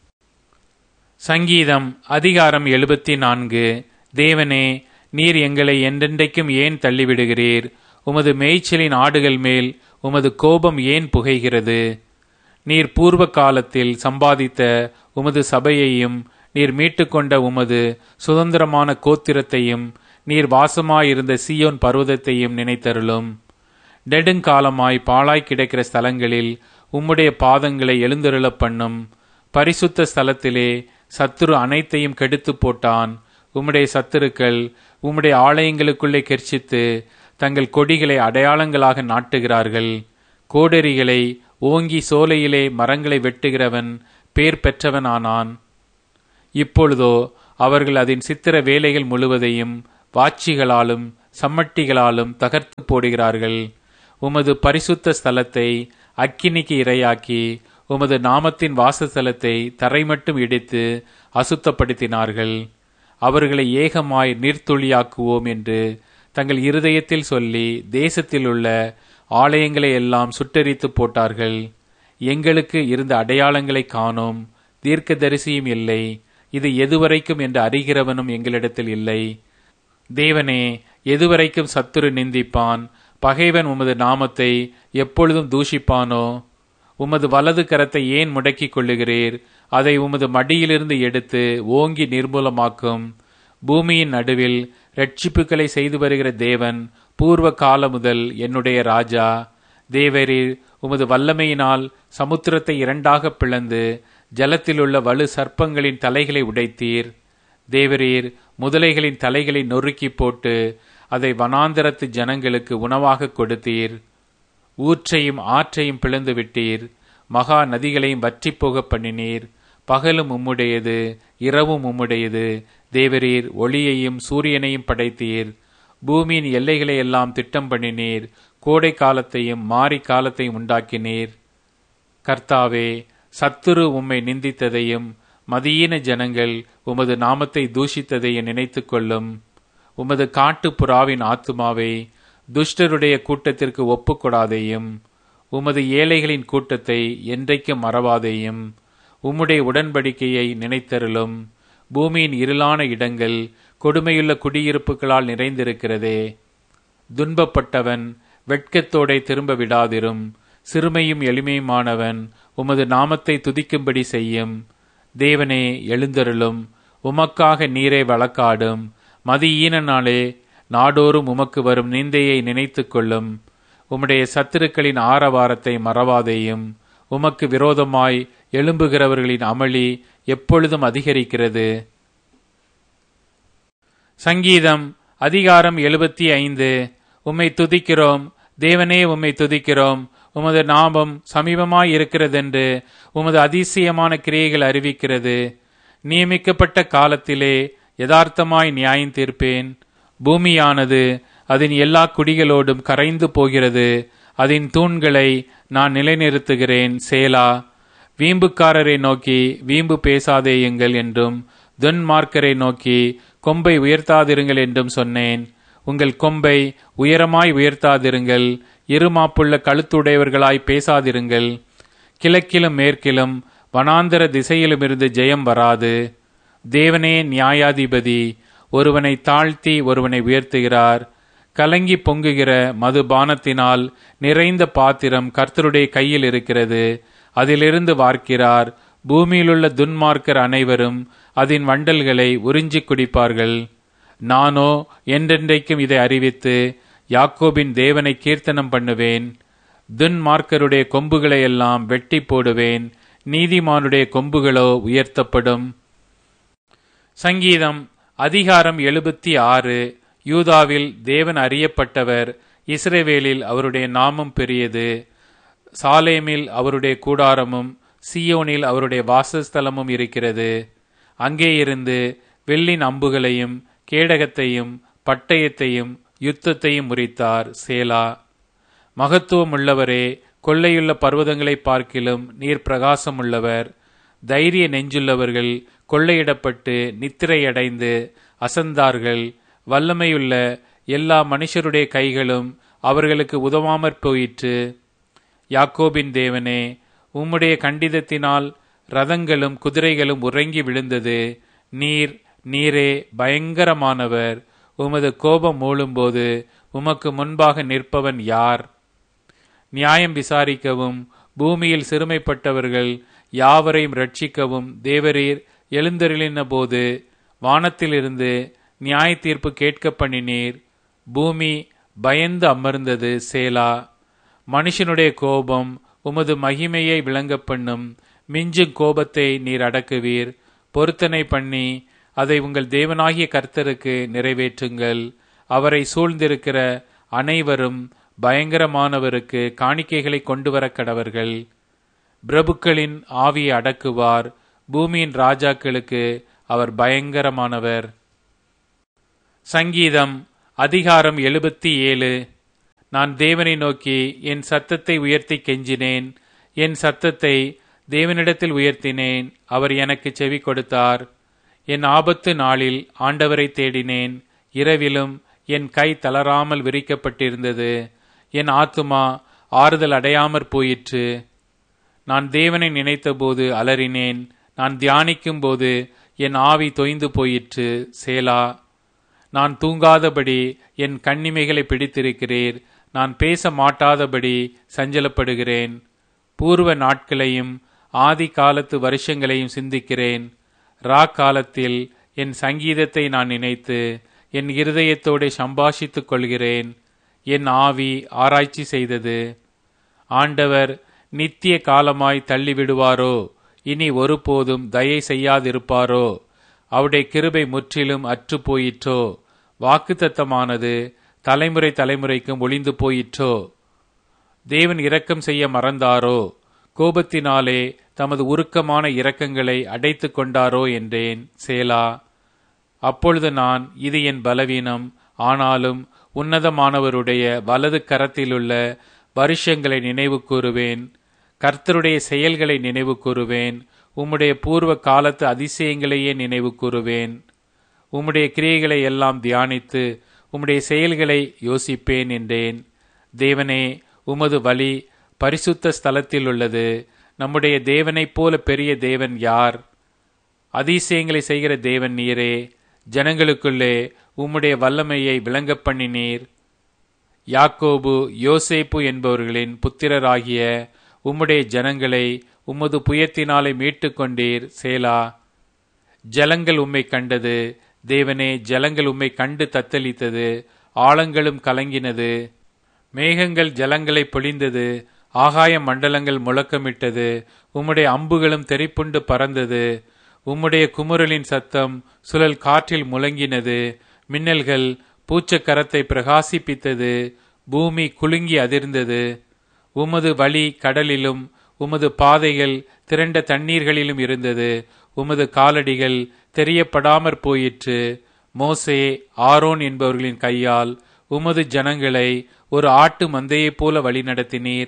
சங்கீதம் அதிகாரம் எழுபத்தி நான்கு. தேவனே, நீர் எங்களை என்றென்றைக்கும் ஏன் தள்ளிவிடுகிறீர்? உமது மேய்ச்சலின் ஆடுகள் மேல் உமது கோபம் ஏன் புகைகிறது? நீர் பூர்வ காலத்தில் சம்பாதித்த உமது சபையையும் நீர் மீட்டுக்கொண்ட உமது சுதந்திரமான கோத்திரத்தையும் நீர் வாசமாயிருந்த சீயோன் பர்வதத்தையும் நினைத்தருளும். நெடுங்காலமாய் பாழாய் கிடக்கிற ஸ்தலங்களில் உம்முடைய பாதங்களை எழுந்தருளப் பண்ணும். பரிசுத்த ஸ்தலத்திலே சத்துரு அனைத்தையும் கெடுத்து போட்டான். உம்முடைய சத்துருக்கள் உம்முடைய ஆலயங்களுக்குள்ளே கெர்ச்சித்து தங்கள் கொடிகளை அடையாளங்களாக நாட்டுகிறார்கள். கோடரிகளை ஓங்கி சோலையிலே மரங்களை வெட்டுகிறவன் பேர் பெற்றவனானான். இப்பொழுதோ அவர்கள் அதன் சித்திர வேலைகள் முழுவதையும் வாட்சிகளாலும் சம்மட்டிகளாலும் தகர்த்து போடுகிறார்கள். உமது பரிசுத்த ஸ்தலத்தை அக்கினிக்கு இரையாக்கி உமது நாமத்தின் வாசஸ்தலத்தை தரைமட்டும் இடித்து அசுத்தப்படுத்தினார்கள். அவர்களை ஏகமாய் நீர்த்துளியாக்குவோம் என்று தங்கள் இருதயத்தில் சொல்லி தேசத்தில் உள்ள ஆலயங்களை எல்லாம் சுட்டெரித்து போட்டார்கள். எங்களுக்கு இருந்த அடையாளங்களை காணோம், தீர்க்கதரிசியும் இல்லை, இது எதுவரைக்கும் என்று அறிகிறவனும் எங்களிடத்தில் இல்லை. தேவனே, எதுவரைக்கும் சத்துரு நிந்திப்பான்? பகைவன் உமது நாமத்தை எப்பொழுதும் தூஷிப்பானோ? உமது வலது கரத்தை ஏன் முடக்கிக் கொள்ளுகிறீர்? அதை உமது மடியிலிருந்து எடுத்து ஓங்கி நிர்மூலமாக்கும். பூமியின் நடுவில் இரட்சிப்புகளை செய்து வருகிற தேவன் பூர்வ கால முதல் என்னுடைய ராஜா. தேவரீர் உமது வல்லமையினால் சமுத்திரத்தை இரண்டாக பிளந்து ஜலத்திலுள்ள வலு சர்ப்பங்களின் தலைகளை உடைத்தீர். தேவரீர் முதலைகளின் தலைகளை நொறுக்கி போட்டு அதை வனாந்தரத்து ஜனங்களுக்கு உணவாக கொடுத்தீர். ஊற்றையும் ஆற்றையும் பிளந்து விட்டீர். மகா நதிகளையும் வற்றி போக பண்ணினீர். பகலும் உம்முடையது, இரவும் உம்முடையது. தேவரீர் ஒளியையும் சூரியனையும் படைத்தீர். பூமியின் எல்லைகளை எல்லாம் திட்டம் பண்ணினீர். கோடை காலத்தையும் மாரி காலத்தையும் உண்டாக்கினீர். கர்த்தாவே, சத்துரு உம்மை நிந்தித்ததையும் மதியீன ஜனங்கள் உமது நாமத்தை தூஷித்ததையும் நினைத்து கொள்ளும். உமது காட்டு புறாவின் ஆத்துமாவை துஷ்டருடைய கூட்டத்திற்கு ஒப்புக்கொடாதேயும். உமது ஏழைகளின் கூட்டத்தை என்றைக்கும் மறவாதேயும். உம்முடைய உடன்படிக்கையை நினைத்தருளும். பூமியின் இருளான இடங்கள் கொடுமையுள்ள குடியிருப்புகளால் நிறைந்திருக்கிறதே. துன்பப்பட்டவன் வெட்கத்தோடே திரும்ப விடாதிரும். சிறுமையும் எளிமையுமானவன் உமது நாமத்தை துதிக்கும்படி செய்யும். தேவனே, எழுந்தருளும். உமக்காக நீரே வழக்காடும். மதியீன நாளே நாடோறும் உமக்கு வரும் நிந்தையை நினைத்து கொள்ளும். உம்முடைய சத்துருக்களின் ஆரவாரத்தை மறவாதேயும். உமக்கு விரோதமாய் எழும்புகிறவர்களின் அமளி எப்பொழுதும் அதிகரிக்கிறது. சங்கீதம் அதிகாரம் எழுபத்தி ஐந்து. உம்மை துதிக்கிறோம் தேவனே, உம்மை துதிக்கிறோம். உமது நாமம் சமீபமாய் இருக்கிறதென்று உமது அதிசயமான கிரியைகள் அறிவிக்கிறது. நியமிக்கப்பட்ட காலத்திலே யதார்த்தமாய் நியாயம் தீர்ப்பேன். பூமியானது அதன் எல்லா குடிகளோடும் கரைந்து போகிறது. அதன் தூண்களை நான் நிலைநிறுத்துகிறேன். சேலா. வீம்புக்காரரை நோக்கி வீம்பு பேசாதேயுங்கள் என்றும் துன்மார்க்கரை நோக்கி கொம்பை உயர்த்தாதிருங்கள் என்றும் சொன்னேன். உங்கள் கொம்பை உயரமாய் உயர்த்தாதிருங்கள். இருமாப்புள்ள கழுத்துடையவர்களாய் பேசாதிருங்கள். கிழக்கிலும் மேற்கிலும் வனாந்தர திசையிலுமிருந்து ஜெயம் வராது. தேவனே நியாயாதிபதி. ஒருவனை தாழ்த்தி ஒருவனை உயர்த்துகிறார். கலங்கி பொங்குகிற மதுபானத்தினால் நிறைந்த பாத்திரம் கர்த்தருடைய கையில் இருக்கிறது. அதிலிருந்து வார்க்கிறார். பூமியிலுள்ள துன்மார்க்கர் அனைவரும் அதன் வண்டல்களை உறிஞ்சி குடிப்பார்கள். நானோ என்றென்றைக்கும் இதை அறிவித்து யாக்கோபின் தேவனை கீர்த்தனம் பண்ணுவேன். துன்மார்க்கருடைய கொம்புகளை எல்லாம் வெட்டி போடுவேன். நீதிமானுடைய கொம்புகளோ உயர்த்தப்படும். சங்கீதம் அதிகாரம் எழுபத்தி ஆறு. யூதாவில் தேவன் அறியப்பட்டவர். இஸ்ரவேலில் அவருடைய நாமம் பெரியது. சாலேமில் அவருடைய கூடாரமும் சீயோனில் அவருடைய வாசஸ்தலமும் இருக்கிறது. அங்கே இருந்து வெள்ளின் அம்புகளையும் கேடகத்தையும் பட்டயத்தையும் யுத்தத்தையும் முறித்தார். சேலா. மகத்துவம் உள்ளவரே, கொள்ளையுள்ள பர்வதங்களை பார்க்கிலும் நீர் பிரகாசம் உள்ளவர். தைரிய நெஞ்சுள்ளவர்கள் கொள்ளையிடப்பட்டு நித்திரையடைந்து அசந்தார்கள். வல்லமையுள்ள எல்லா மனுஷருடைய கைகளும் அவர்களுக்கு உதவாமற் போயிற்று. யாக்கோபின் தேவனே, உம்முடைய கண்டிதத்தினால் ரதங்களும் குதிரைகளும் உறங்கி விழுந்தது. நீர் நீரே பயங்கரமானவர். உமது கோபம் மூழும்போது உமக்கு முன்பாக நிற்பவன் யார்? நியாயம் விசாரிக்கவும் பூமியில் சிறுமைப்பட்டவர்கள் யாவரையும் ரட்சிக்கவும் தேவரீர் எழுந்தருளின போது வானத்திலிருந்து நியாய தீர்ப்பு கேட்க பண்ணினீர். பூமி பயந்து அமர்ந்தது. சேலா. மனுஷனுடைய கோபம் உமது மகிமையை விளங்க பண்ணும். மிஞ்சும் கோபத்தை நீர் அடக்குவீர். பொருத்தனை பண்ணி அதை உங்கள் தேவனாகிய கர்த்தருக்கு நிறைவேற்றுங்கள். அவரை சூழ்ந்திருக்கிற அனைவரும் பயங்கரமானவருக்கு காணிக்கைகளை கொண்டு வர கடவர்கள். பிரபுக்களின் ஆவியை அடக்குவார். பூமியின் ராஜாக்களுக்கு அவர் பயங்கரமானவர். சங்கீதம் அதிகாரம் எழுபத்தி ஏழு. நான் தேவனை நோக்கி என் சத்தத்தை உயர்த்தி கெஞ்சினேன். என் சத்தத்தை தேவனிடத்தில் உயர்த்தினேன். அவர் எனக்கு செவி கொடுத்தார். என் ஆபத்து நாளில் ஆண்டவரை தேடினேன். இரவிலும் என் கை தளராமல் விரிக்கப்பட்டிருந்தது. என் ஆத்துமா ஆறுதல் அடையாமற் போயிற்று. நான் தேவனை நினைத்தபோது அலறினேன். நான் தியானிக்கும் போது என் ஆவி தொய்ந்து போயிற்று. சேலா. நான் தூங்காதபடி என் கண்ணிமைகளை பிடித்திருக்கிறீர். நான் பேச மாட்டாதபடி சஞ்சலப்படுகிறேன். பூர்வ நாட்களையும் ஆதி காலத்து வருஷங்களையும் சிந்திக்கிறேன். ரா காலத்தில் என் சங்கீதத்தை நான் நினைத்து என் இருதயத்தோடு சம்பாஷித்துக் கொள்கிறேன். என் ஆவி ஆராய்ச்சி செய்தது. ஆண்டவர் நித்திய காலமாய் தள்ளிவிடுவாரோ? இனி ஒருபோதும் தயை செய்யாதிருப்பாரோ? அவருடைய கிருபை முற்றிலும் அற்று போயிற்றோ? வாக்குத்தத்தமானது தலைமுறை தலைமுறைக்கும் ஒளிந்து போயிற்றோ? தேவன் இரக்கம் செய்ய மறந்தாரோ? கோபத்தினாலே தமது உருக்கமான இரக்கங்களை அடைத்து கொண்டாரோ என்றேன். சேலா. அப்பொழுது நான், இது என் பலவீனம், ஆனாலும் உன்னதமானவருடைய வலது கரத்திலுள்ள வருஷங்களை நினைவு கூறுவேன். கர்த்தருடைய செயல்களை நினைவு கூறுவேன். உம்முடைய பூர்வ காலத்து அதிசயங்களையே நினைவு கூறுவேன். உம்முடைய கிரியைகளை எல்லாம் தியானித்து உம்முடைய செயல்களை யோசிப்பேன் என்றேன். தேவனே, உமது வழி பரிசுத்த ஸ்தலத்தில் உள்ளது. நம்முடைய தேவனைப் போல பெரிய தேவன் யார்? அதிசயங்களை செய்கிற தேவன் நீரே. ஜனங்களுக்குள்ளே உம்முடைய வல்லமையை விளங்க பண்ணினீர். யாக்கோபு யோசேப்பு என்பவர்களின் புத்திரராகிய உம்முடைய ஜனங்களை உமது புயத்தினாலே மீட்டு கொண்டீர். சேலா. ஜலங்கள் உம்மை கண்டது. தேவனே, ஜலங்கள் உம்மை கண்டு தத்தளித்தது. ஆழங்களும் கலங்கினது. மேகங்கள் ஜலங்களை பொழிந்தது. ஆகாய மண்டலங்கள் முழக்கமிட்டது. உம்முடைய அம்புகளும் தெரிப்புண்டு பறந்தது. உம்முடைய குமுறலின் சத்தம் சுழல் காற்றில் முழங்கினது. மின்னல்கள் பூச்சக்கரத்தை பிரகாசிப்பித்தது. பூமி குலுங்கி அதிர்ந்தது. உமது வழி கடலிலும் உமது பாதைகள் திரண்ட தண்ணீர்களிலும் இருந்தது. உமது காலடிகள் தெரியப்படாமற் போயிற்று. மோசே, ஆரோன் என்பவர்களின் கையால் உமது ஜனங்களை ஒரு ஆட்டு மந்தையைப் போல வழிநடத்தினீர்.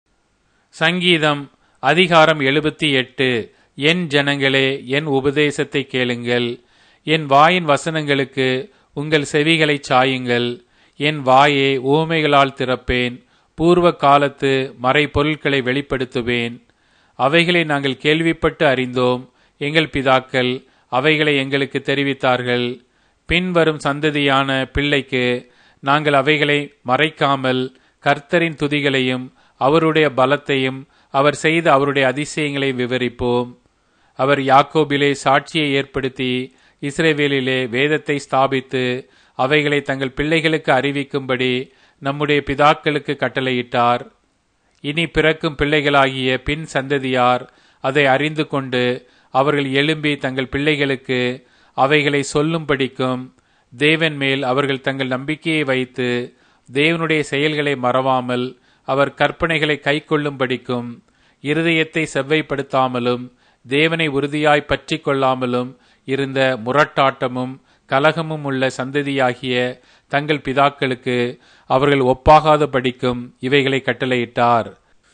சங்கீதம் அதிகாரம் எழுபத்தி எட்டு. என் ஜனங்களே, என் உபதேசத்தை கேளுங்கள். என் வாயின் வசனங்களுக்கு உங்கள் செவிகளை சாயுங்கள். என் வாயை ஊமைகளால் திறப்பேன். பூர்வ காலத்து மறை பொருட்களை வெளிப்படுத்துவேன். அவைகளை நாங்கள் கேள்விப்பட்டு அறிந்தோம். எங்கள் பிதாக்கள் அவைகளை எங்களுக்கு தெரிவித்தார்கள். பின்வரும் சந்ததியான பிள்ளைக்கு நாங்கள் அவைகளை மறைக்காமல் கர்த்தரின் துதிகளையும் அவருடைய பலத்தையும் அவர் செய்த அவருடைய அதிசயங்களை விவரிப்போம். அவர் யாக்கோபிலே சாட்சியை ஏற்படுத்தி இஸ்ரவேலிலே வேதத்தை ஸ்தாபித்து அவைகளை தங்கள் பிள்ளைகளுக்கு அறிவிக்கும்படி நம்முடைய பிதாக்களுக்கு கட்டளையிட்டார். இனி பிறக்கும் பிள்ளைகளாகிய பின் சந்ததியார் அதை அறிந்து கொண்டு அவர்கள் எழும்பி தங்கள் பிள்ளைகளுக்கு அவைகளை சொல்லும்படிக்கும் தேவன் மேல் அவர்கள் தங்கள் நம்பிக்கையை வைத்து தேவனுடைய செயல்களை மறவாமல் அவர் கற்பனைகளை கை கொள்ளும்படிக்கும் இருதயத்தை செவ்வைப்படுத்தாமலும் தேவனை உறுதியாய் பற்றி கொள்ளாமலும் இருந்த முரட்டாட்டமும் கலகமும் உள்ள சந்ததியாகிய தங்கள் பிதாக்களுக்கு அவர்கள் ஒப்பாகாத படிக்கும் இவைகளை கட்டளையிட்டார்.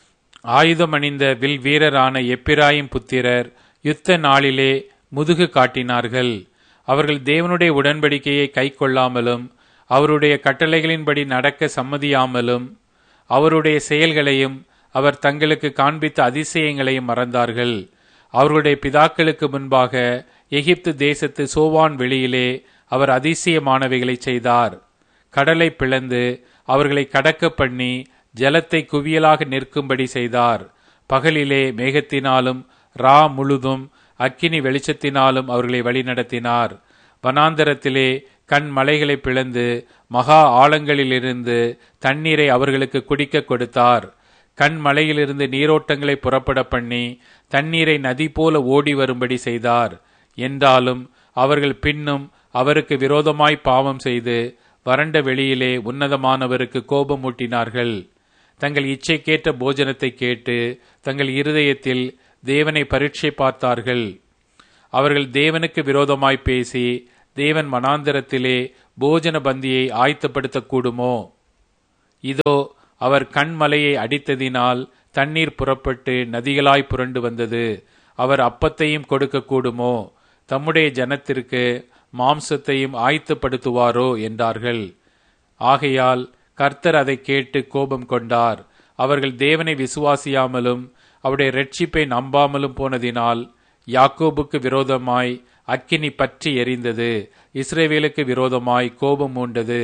ஆயுதம் அணிந்த வில் வீரரான எப்பிராயிம் புத்திரர் யுத்த நாளிலே முதுகு காட்டினார்கள். அவர்கள் தேவனுடைய உடன்படிக்கையை கை கொள்ளாமலும் அவருடைய கட்டளைகளின்படி நடக்க சம்மதியாமலும் அவருடைய செயல்களையும் அவர் தங்களுக்கு காண்பித்த அதிசயங்களையும் மறந்தார்கள். அவருடைய பிதாக்களுக்கு முன்பாக எகிப்து தேசத்து சோவான் வெளியிலே அவர் அதிசயமானவைகளை செய்தார். கடலை பிளந்து அவர்களை கடக்க பண்ணி ஜலத்தை குவியலாக நிற்கும்படி செய்தார். பகலிலே மேகத்தினாலும் ரா முழுதும் அக்கினி வெளிச்சத்தினாலும் அவர்களை வழிநடத்தினார். வனாந்தரத்திலே கண் மலைகளை பிளந்து மகா ஆழங்களிலிருந்து தண்ணீரை அவர்களுக்கு குடிக்க கொடுத்தார். கண் மலையிலிருந்து நீரோட்டங்களை புறப்பட பண்ணி தண்ணீரை நதி போல ஓடி வரும்படி செய்தார். என்றாலும் அவர்கள் பின்னும் அவருக்கு விரோதமாய் பாவம் செய்து வறண்ட வெளியிலே உன்னதமானவருக்கு கோபமூட்டினார்கள். தங்கள் இச்சைக்கேற்ற போஜனத்தை கேட்டு தங்கள் இருதயத்தில் தேவனை பரீட்சை பார்த்தார்கள். அவர்கள் தேவனுக்கு விரோதமாய் பேசி தேவன் வனாந்தரத்திலே போஜன பந்தியை ஆயத்தப்படுத்தக்கூடுமோ? இதோ அவர் கண்மலையை அடித்ததினால் தண்ணீர் புறப்பட்டு நதிகளாய் புரண்டு வந்தது. அவர் அப்பத்தையும் கொடுக்க கூடுமோ? தம்முடைய ஜனத்திற்கு மாம்சத்தையும் ஆயத்தப்படுத்துவாரோ என்றார்கள். ஆகையால் கர்த்தர் அதை கேட்டு கோபம் கொண்டார். அவர்கள் தேவனை விசுவாசியாமலும் அவருடைய இரட்சிப்பை நம்பாமலும் போனதினால் யாக்கோபுக்கு விரோதமாய் அக்கினி பற்றி எரிந்தது, இஸ்ரவேலுக்கு விரோதமாய் கோபம் மூண்டது.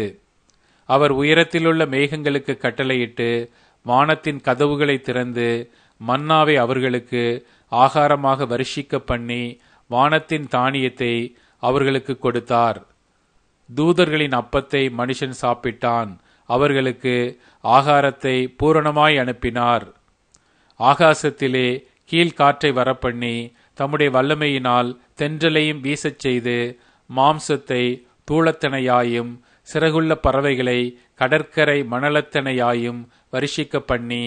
அவர் உயரத்திலுள்ள மேகங்களுக்கு கட்டளையிட்டு வானத்தின் கதவுகளை திறந்து மன்னாவை அவர்களுக்கு ஆகாரமாக வருஷிக்க பண்ணி வானத்தின் தானியத்தை அவர்களுக்கு கொடுத்தார். தூதர்களின் அப்பத்தை மனுஷன் சாப்பிட்டான், அவர்களுக்கு ஆகாரத்தை பூரணமாய் அனுப்பினார். ஆகாசத்திலே கீழ்காற்றை வரப்பண்ணி தம்முடைய வல்லமையினால் தென்றலையும் வீசச் செய்து மாம்சத்தை தூளத்தனையாயும் சிறகுள்ள பறவைகளை கடற்கரை மணலத்தனையாயும் வருஷிக்க பண்ணி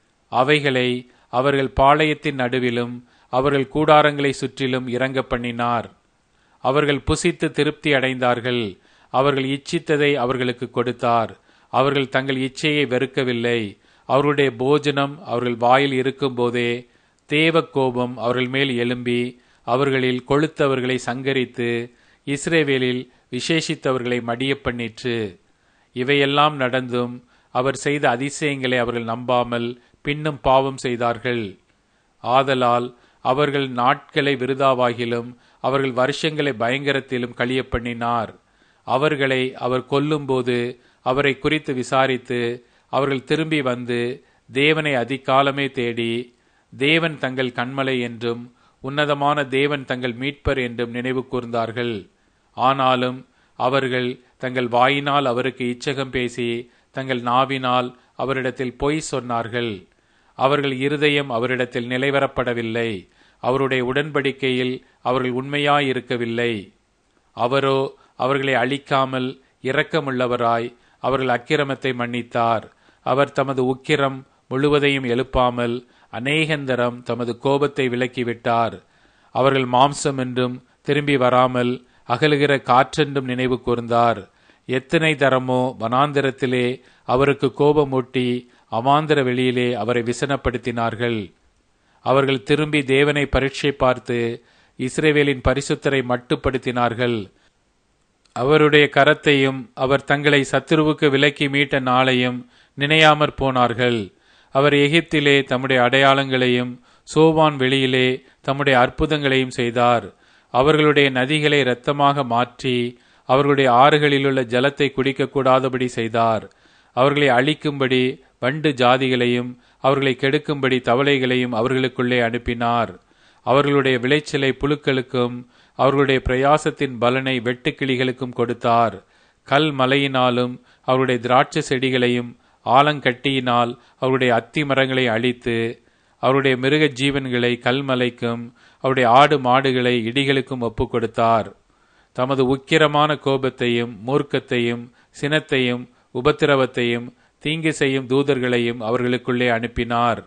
அவைகளை அவர்கள் பாளையத்தின் நடுவிலும் அவர்கள் கூடாரங்களை சுற்றிலும் இறங்க பண்ணினார். அவர்கள் புசித்து திருப்தி அடைந்தார்கள். அவர்கள் இச்சித்ததை அவர்களுக்கு கொடுத்தார். அவர்கள் தங்கள் இச்சையை வெறுக்கவில்லை. அவர்களுடைய போஜனம் அவர்கள் வாயில் இருக்கும் போதே தேவ கோபம் அவர்கள் மேல் எழும்பி அவர்களில் கொழுத்தவர்களை சங்கரித்து இஸ்ரவேலில் விசேஷித்தவர்களை மடிய பண்ணிற்று. இவையெல்லாம் நடந்தும் அவர் செய்த அதிசயங்களை அவர்கள் நம்பாமல் பின்னும் பாவம் செய்தார்கள். ஆதலால் அவர்கள் நாட்களை விருதாவாகிலும் அவர்கள் வருஷங்களை பயங்கரத்திலும் கழிய பண்ணினார். அவர்களை அவர் கொல்லும்போது அவரை குறித்து விசாரித்து அவர்கள் திரும்பி வந்து தேவனை அதிகாலமே தேடி தேவன் தங்கள் கண்மலை என்றும் உன்னதமான தேவன் தங்கள் மீட்பர் என்றும் நினைவு கூர்ந்தார்கள். ஆனாலும் அவர்கள் தங்கள் வாயினால் அவருக்கு இச்சகம் பேசி தங்கள் நாவினால் அவரிடத்தில் பொய் சொன்னார்கள். அவர்கள் இருதயம் அவரிடத்தில் நிலைவரப்படவில்லை. அவருடைய உடன்படிக்கையில் அவர்கள் உண்மையாயிருக்கவில்லை. அவரோ அவர்களை அழிக்காமல் இரக்கமுள்ளவராய் அவர்கள் அக்கிரமத்தை மன்னித்தார். அவர் தமது உக்கிரம் முழுவதையும் எழுப்பாமல் அநேகந்தரம் தமது கோபத்தை விலக்கிவிட்டார். அவர்கள் மாம்சம் என்றும் திரும்பி வராமல் அகலுகிற காற்றென்றும் நினைவு கூர்ந்தார். எத்தனை தரமோ வனாந்திரத்திலே அவருக்கு கோபமூட்டி அவாந்திர வெளியிலே அவரை விசனப்படுத்தினார்கள். அவர்கள் திரும்பி தேவனை பரீட்சை பார்த்து இஸ்ரவேலின் பரிசுத்தரை மட்டுப்படுத்தினார்கள். அவருடைய கரத்தையும் அவர் தங்களை சத்துருவுக்கு விலக்கி மீட்ட நாளையும் நினையாமற் போனார்கள். அவர் எகிப்திலே தம்முடைய அடையாளங்களையும் சோவான் வெளியிலே தம்முடைய அற்புதங்களையும் செய்தார். அவர்களுடைய நதிகளை இரத்தமாக மாற்றி அவர்களுடைய ஆறுகளிலுள்ள ஜலத்தை குடிக்கக்கூடாதபடி செய்தார். அவர்களை அழிக்கும்படி வண்டு ஜாதிகளையும் அவர்களை கெடுக்கும்படி தவளைகளையும் அவர்களுக்குள்ளே அனுப்பினார். அவர்களுடைய விளைச்சலை புழுக்களுக்கும் அவர்களுடைய பிரயாசத்தின் பலனை வெட்டுக்கிளிகளுக்கும் கொடுத்தார். கல் மலையினாலும் அவருடைய திராட்சை செடிகளையும் ஆலங்கட்டியினால் அவருடைய அத்தி மரங்களை அழித்து அவருடைய மிருக ஜீவன்களை கல்மலைக்கும் அவருடைய ஆடு மாடுகளை இடிகளுக்கும் ஒப்பு கொடுத்தார். தமது உக்கிரமான கோபத்தையும் மூர்க்கத்தையும் சினத்தையும் உபத்திரவத்தையும் தீங்கு செய்யும் தூதர்களையும் அவர்களுக்குள்ளே அனுப்பினார்.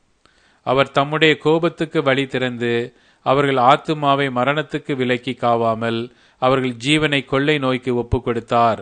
அவர் தம்முடைய கோபத்துக்கு வழி திறந்து அவர்கள் ஆத்துமாவை மரணத்துக்கு விலக்கி காவாமல் அவர்கள் ஜீவனை கொள்ளை நோய்க்கு ஒப்பு கொடுத்தார்.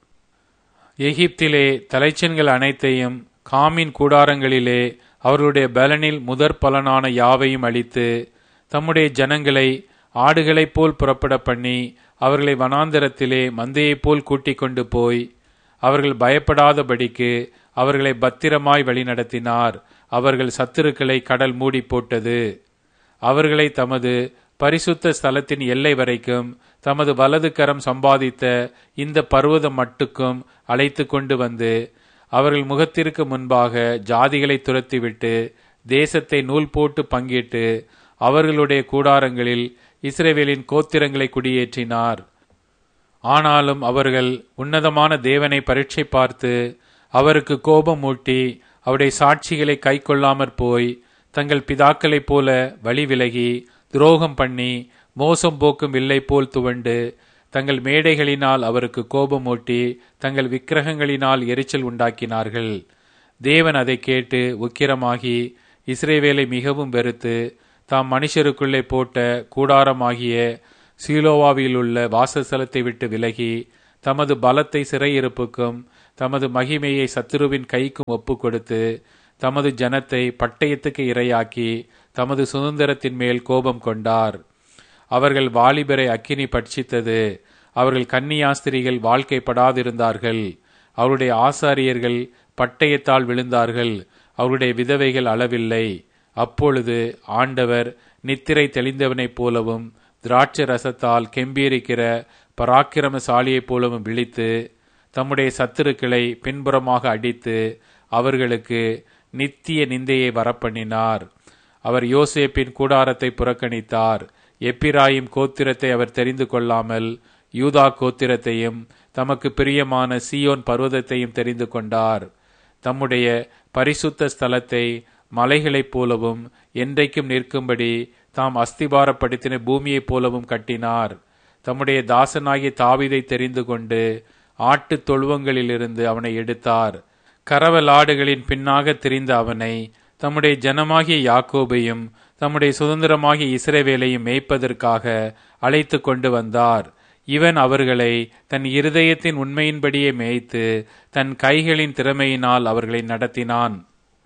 எகிப்திலே தலைச்சன்கள் அனைத்தையும் காமின் கூடாரங்களிலே அவர்களுடைய பலனில் முதற் பலனான யாவையும் அளித்து தம்முடைய ஜனங்களை ஆடுகளைப் போல் புறப்பட பண்ணி அவர்களை வனாந்தரத்திலே மந்தையைப் போல் கூட்டிக் கொண்டு போய் அவர்கள் பயப்படாதபடிக்கு அவர்களை பத்திரமாய் வழிநடத்தினார். அவர்கள் சத்துருக்களை கடல் மூடி போட்டது. அவர்களை தமது பரிசுத்த ஸ்தலத்தின் எல்லை வரைக்கும் தமது வலது கரம் சம்பாதித்த இந்த பர்வதம் மட்டுக்கும் அழைத்து கொண்டு வந்து அவர்கள் முகத்திற்கு முன்பாக ஜாதிகளை துரத்திவிட்டு தேசத்தை நூல் போட்டு பங்கிட்டு அவர்களுடைய கூடாரங்களில் இஸ்ரவேலின் கோத்திரங்களை குடியேற்றினார். ஆனாலும் அவர்கள் உன்னதமான தேவனை பரீட்சை பார்த்து அவருக்கு கோபம் மூட்டி அவருடைய சாட்சிகளை கை கொள்ளாமற் போய் தங்கள் பிதாக்களைப் போல வழி விலகி துரோகம் பண்ணி மோசம் போக்கும் வில்லை போல் துவண்டு தங்கள் மேடைகளினால் அவருக்கு கோபமூட்டி தங்கள் விக்கிரகங்களினால் எரிச்சல் உண்டாக்கினார்கள். தேவன் அதை கேட்டு உக்கிரமாகி இஸ்ரவேலை மிகவும் வெறுத்து தாம் மனுஷருக்குள்ளே போட்ட கூடாரமாகிய சீலோவாவில் உள்ள வாசஸ்தலத்தை விட்டு விலகி தமது பலத்தை சிறையிருப்புக்கும் தமது மகிமையை சத்துருவின் கைக்கும் ஒப்பு கொடுத்து தமது ஜனத்தை பட்டயத்துக்கு இரையாக்கி தமது சுதந்திரத்தின் மேல் கோபம் கொண்டார். அவர்கள் வாலிபரை அக்கினி பட்சித்தது. அவர்கள் கன்னியாஸ்திரிகள் வாழ்க்கைப்படாதிருந்தார்கள். அவருடைய ஆசாரியர்கள் பட்டயத்தால் விழுந்தார்கள். அவருடைய விதவைகள் அளவில்லை. அப்பொழுது ஆண்டவர் நித்திரை தெளிந்தவனைப் போலவும் திராட்சை ரசத்தால் கெம்பீரிக்கிற பராக்கிரமசாலியைப் போலவும் விழித்து தம்முடைய சத்துருக்களை பின்புறமாக அடித்து அவர்களுக்கு நித்திய நிந்தையை வரப்பண்ணினார். அவர் யோசேப்பின் கூடாரத்தை புறக்கணித்தார். எப்பிராயிம் கோத்திரத்தை அவர் தெரிந்து கொள்ளாமல் யூதா கோத்திரத்தையும் தமக்கு பிரியமான சீயோன் பர்வதத்தையும் தெரிந்து கொண்டார். தம்முடைய பரிசுத்த ஸ்தலத்தை மலைகளைப் போலவும் என்றைக்கும் நிற்கும்படி தாம் அஸ்திபாரப்படுத்தின பூமியைப் போலவும் கட்டினார். தம்முடைய தாசனாகிய தாவீதை தெரிந்து கொண்டு ஆட்டு தொழுவங்களிலிருந்து அவனை எடுத்தார். கரவலாடுகளின் பின்னாக திரிந்த அவனை தம்முடைய ஜனமாகிய யாக்கோபையும் தம்முடைய சுதந்திரமாகிய இஸ்ரவேலையும் மேய்ப்பதற்காக அழைத்து கொண்டு வந்தார். இவன் அவர்களை தன் இருதயத்தின் உண்மையின்படியே மேய்த்து தன் கைகளின் திறமையினால் அவர்களை நடத்தினான்.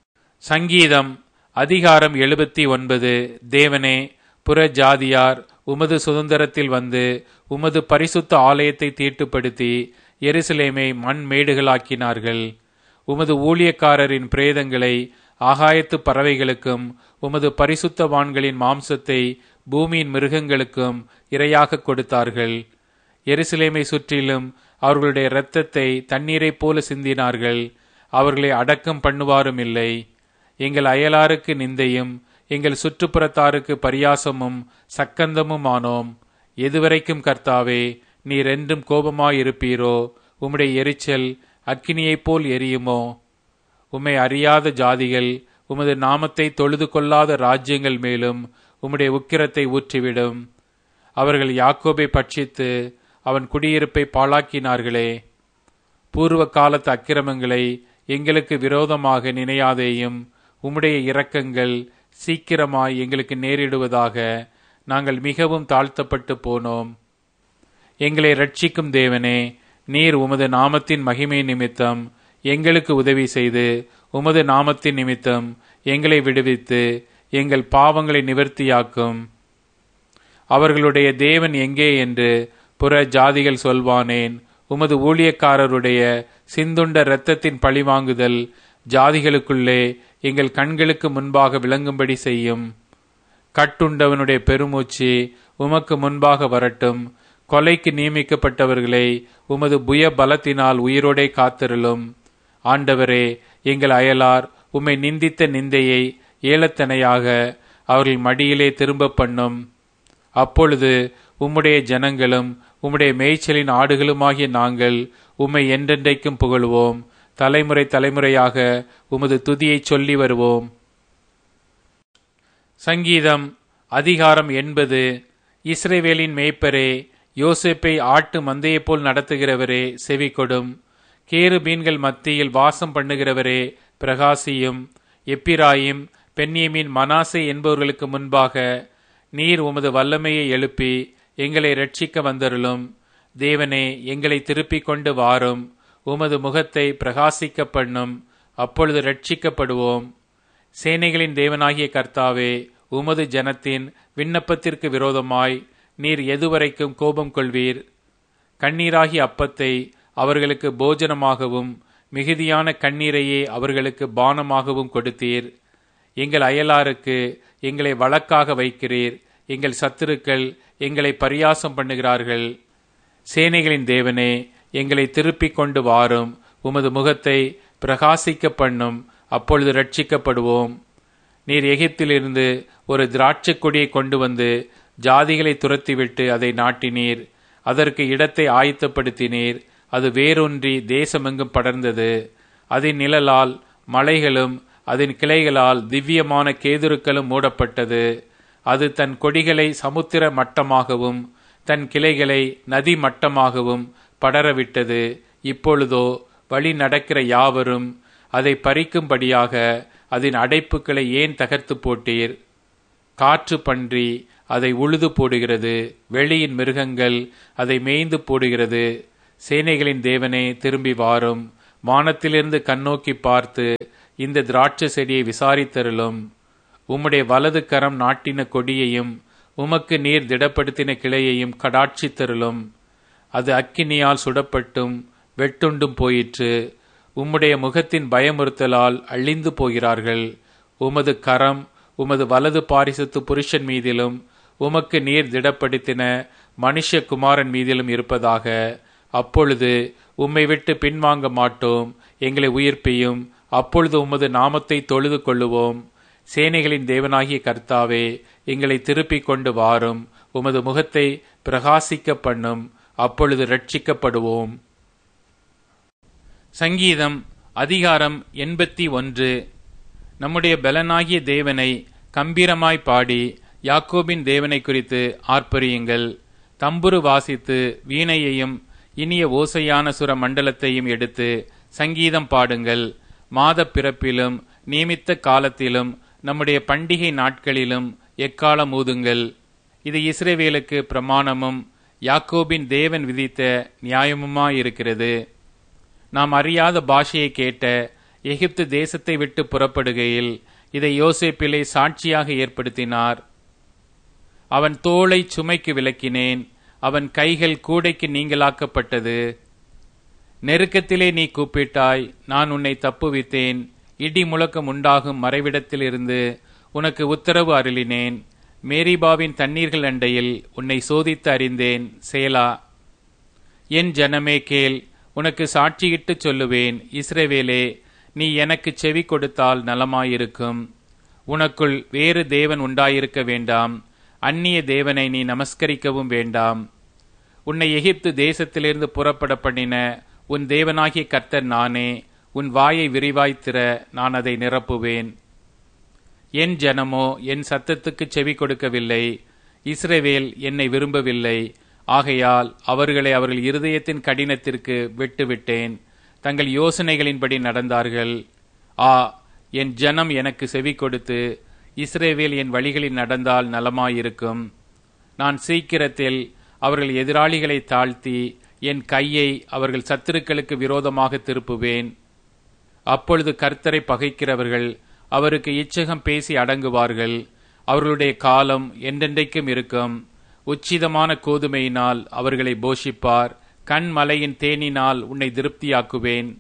சங்கீதம் அதிகாரம் எழுபத்தி ஒன்பது. தேவனே, புற ஜாதியார் உமது சுதந்திரத்தில் வந்து உமது பரிசுத்த ஆலயத்தை தீட்டுப்படுத்தி எருசலேமை மண் மேடுகளாக்கினார்கள். உமது ஊழியக்காரரின் பிரேதங்களை ஆகாயத்து பறவைகளுக்கும் உமது பரிசுத்தவான்களின் மாம்சத்தை பூமியின் மிருகங்களுக்கும் இரையாக கொடுத்தார்கள். எருசலேமை சுற்றிலும் அவர்களுடைய இரத்தத்தை தண்ணீரைப் போல சிந்தினார்கள். அவர்களை அடக்கம் பண்ணுவாரும் இல்லை. எங்கள் அயலாருக்கு நிந்தையும் எங்கள் சுற்றுப்புறத்தாருக்கு பரியாசமும் சக்கந்தமும் ஆனோம். எதுவரைக்கும் கர்த்தாவே நீர் என்றும் கோபமாயிருப்பீரோ? உம்முடைய எரிச்சல் அக்கினியைப் போல் எரியுமோ? உம்மை அறியாத ஜாதிகள் உமது நாமத்தை தொழுது கொள்ளாத ராஜ்யங்கள் மேலும் உம்முடைய உக்கிரத்தை ஊற்றிவிடும். அவர்கள் யாக்கோபை பட்சித்து அவன் குடியிருப்பை பாழாக்கினார்களே. பூர்வ காலத்து அக்கிரமங்களை எங்களுக்கு விரோதமாக நினையாதேயும். உம்முடைய இரக்கங்கள் சீக்கிரமாய் எங்களுக்கு நேரிடுவதாக. நாங்கள் மிகவும் தாழ்த்தப்பட்டு போனோம். எங்களை ரட்சிக்கும் தேவனே, நீர் உமது நாமத்தின் மகிமை நிமித்தம் எங்களுக்கு உதவி செய்து உமது நாமத்தின் நிமித்தம் எங்களை விடுவித்து எங்கள் பாவங்களை நிவர்த்தியாக்கும். அவர்களுடைய தேவன் எங்கே என்று புற ஜாதிகள் சொல்வானேன். உமது ஊழியக்காரருடைய சிந்துண்ட இரத்தத்தின் பழிவாங்குதல் ஜாதிகளுக்குள்ளே எங்கள் கண்களுக்கு முன்பாக விளங்கும்படி செய்யும். கட்டுண்டவனுடைய பெருமூச்சு உமக்கு முன்பாக வரட்டும். கொலைக்கு நியமிக்கப்பட்டவர்களை உமது புய பலத்தினால் உயிரோடே காத்திருளும். ஆண்டவரே, எங்கள் அயலார் உம்மை நிந்தித்த நிந்தையை ஏலத்தனையாக அவர்கள் மடியிலே திரும்ப பண்ணும். அப்பொழுது உம்முடைய ஜனங்களும் உம்முடைய மேய்ச்சலின் ஆடுகளுமாகிய நாங்கள் உம்மை என்றென்றைக்கும் புகழுவோம். தலைமுறை தலைமுறையாக உமது துதியை சொல்லி வருவோம். சங்கீதம் அதிகாரம் எண்பது. இஸ்ரவேலின் மேய்ப்பரே, யோசேப்பை ஆட்டு மந்தையைப் போல் நடத்துகிறவரே, செவி கொடும். கேருபீன்கள் மத்தியில் வாசம் பண்ணுகிறவரே, பிரகாசியும். எப்பிராயிம் பென்யமீன் மனாசே என்பவர்களுக்கு முன்பாக நீர் உமது வல்லமையை எழுப்பி எங்களை ரட்சிக்க வந்தருளும். தேவனே, எங்களை திருப்பிக் கொண்டு வாரும். உமது முகத்தை பிரகாசிக்க பண்ணும். அப்பொழுது ரட்சிக்கப்படுவோம். சேனைகளின் தேவனாகிய கர்த்தாவே, உமது ஜனத்தின் விண்ணப்பத்திற்கு விரோதமாய் நீர் எதுவரைக்கும் கோபம் கொள்வீர்? கண்ணீராகிய அப்பத்தை அவர்களுக்கு போஜனமாகவும் மிகுதியான கண்ணீரையே அவர்களுக்கு பானமாகவும் கொடுத்தீர். எங்கள் அயலாருக்கு எங்களை வழக்காக வைக்கிறீர். எங்கள் சத்துருக்கள் எங்களை பரியாசம் பண்ணுகிறார்கள். சேனைகளின் தேவனே, எங்களை திருப்பிக் கொண்டு வாரும். உமது முகத்தை பிரகாசிக்க பண்ணும். அப்பொழுது ரட்சிக்கப்படுவோம். நீர் எகிப்திலிருந்து ஒரு திராட்சை கொடியை கொண்டு வந்து ஜாதிகளை துரத்திவிட்டு அதை நாட்டினீர். அதற்கு இடத்தை ஆயத்தப்படுத்தினீர். அது வேரொன்றி தேசமெங்கும் படர்ந்தது. அதன் நிழலால் மலைகளும் அதன் கிளைகளால் திவ்யமான கேதுருக்களும் மூடப்பட்டது. அது தன் கொடிகளை சமுத்திர மட்டமாகவும் தன் கிளைகளை நதி மட்டமாகவும் படரவிட்டது. இப்பொழுதோ வழி நடக்கிற யாவரும் அதை பறிக்கும்படியாக அதன் அடைப்புகளை ஏன் தகர்த்து போட்டீர்? காற்று பன்றி அதை உழுது போடுகிறது. வெளியின் மிருகங்கள் அதை மேய்ந்து போடுகிறது. சேனைகளின் தேவனே திரும்பி வாரும். வானத்திலிருந்து கண்ணோக்கி பார்த்து இந்த திராட்சை செடியை விசாரித்தருளும். உம்முடைய வலது கரம் நாட்டின கொடியையும் உமக்கு நீர் திடப்படுத்தின கிளையையும் கடாட்சித்தருளும். அது அக்கினியால் சுடப்பட்டும் வெட்டுண்டும் போயிற்று. உம்முடைய முகத்தின் பயமுறுத்தலால் அழிந்து போகிறார்கள். உமது கரம் உமது வலது பாரிசத்து புருஷன் மீதிலும் உமக்கு நீர் திடப்படுத்தின மனுஷகுமாரன் மீதிலும் இருப்பதாக. அப்பொழுது உம்மை விட்டு பின்வாங்க மாட்டோம். எங்களை உயிர்ப்பியும். அப்பொழுது உமது நாமத்தை தொழுது கொள்ளுவோம். சேனைகளின் தேவனாகிய கர்த்தாவே, எங்களை திருப்பிக் கொண்டு வாரும். உமது முகத்தை பிரகாசிக்க பண்ணும். அப்பொழுது ரட்சிக்கப்படுவோம். சங்கீதம் அதிகாரம் எண்பத்தி ஒன்று. நம்முடைய பலனாகிய தேவனை கம்பீரமாய் பாடி யாக்கோபின் தேவனை குறித்து ஆர்ப்பரியுங்கள். தம்புரு வாசித்து வீணையையும் இனிய ஓசையான சுர மண்டலத்தையும் எடுத்து சங்கீதம் பாடுங்கள். மாத பிறப்பிலும் நியமித்த காலத்திலும் நம்முடைய பண்டிகை நாட்களிலும் எக்காலம் ஊதுங்கள். இது இஸ்ரவேலுக்கு பிரமாணமும் யாக்கோபின் தேவன் விதித்த நியாயமுமாயிருக்கிறது. நாம் அறியாத பாஷையை கேட்ட எகிப்து தேசத்தை விட்டு புறப்படுகையில் இதை யோசேப்பிலே சாட்சியாக ஏற்படுத்தினார். அவன் தோளை சுமைக்கு விலக்கினேன். அவன் கைகள் கூடைக்கு நீங்களாக்கப்பட்டது. நெருக்கத்திலே நீ கூப்பிட்டாய், நான் உன்னை தப்புவித்தேன். இடி முழக்கம் உண்டாகும் மறைவிடத்திலிருந்து உனக்கு உத்தரவு அருளினேன். மேரிபாவின் தண்ணீர்கள் அண்டையில் உன்னை சோதித்து அறிந்தேன். சேலா. என் ஜனமே கேள், உனக்கு சாட்சியிட்டு சொல்லுவேன். இஸ்ரவேலே, நீ எனக்கு செவி கொடுத்தால் நலமாயிருக்கும். உனக்குள் வேறு தேவன் உண்டாயிருக்க வேண்டாம். அந்நிய தேவனை நீ நமஸ்கரிக்கவும் வேண்டாம். உன்னை எகிப்து தேசத்திலிருந்து புறப்பட பண்ணின உன் தேவனாகிய கர்த்தர் நானே. உன் வாயை விரிவாய்த்திர, நான் அதை நிரப்புவேன். என் ஜனமோ என் சத்தத்துக்கு செவி கொடுக்கவில்லை. இஸ்ரவேல் என்னை விரும்பவில்லை. ஆகையால் அவர்களை அவர்கள் இருதயத்தின் கடினத்திற்கு விட்டுவிட்டேன். தங்கள் யோசனைகளின்படி நடந்தார்கள். ஆ, என் ஜனம் எனக்கு செவி கொடுத்து இஸ்ரவேல் என் வழிகளில் நடந்தால் நலமாயிருக்கும். நான் சீக்கிரத்தில் அவர்கள் எதிராளிகளை தாழ்த்தி என் கையை அவர்கள் சத்துருக்களுக்கு விரோதமாக திருப்புவேன். அப்பொழுது கர்த்தரை பகைக்கிறவர்கள் அவருக்கு இச்சகம் பேசி அடங்குவார்கள். அவர்களுடைய காலம் என்றென்றைக்கும் இருக்கும். உச்சிதமான கோதுமையினால் அவர்களை போஷிப்பார். கண்மலையின் தேனினால் உன்னை திருப்தியாக்குவேன்.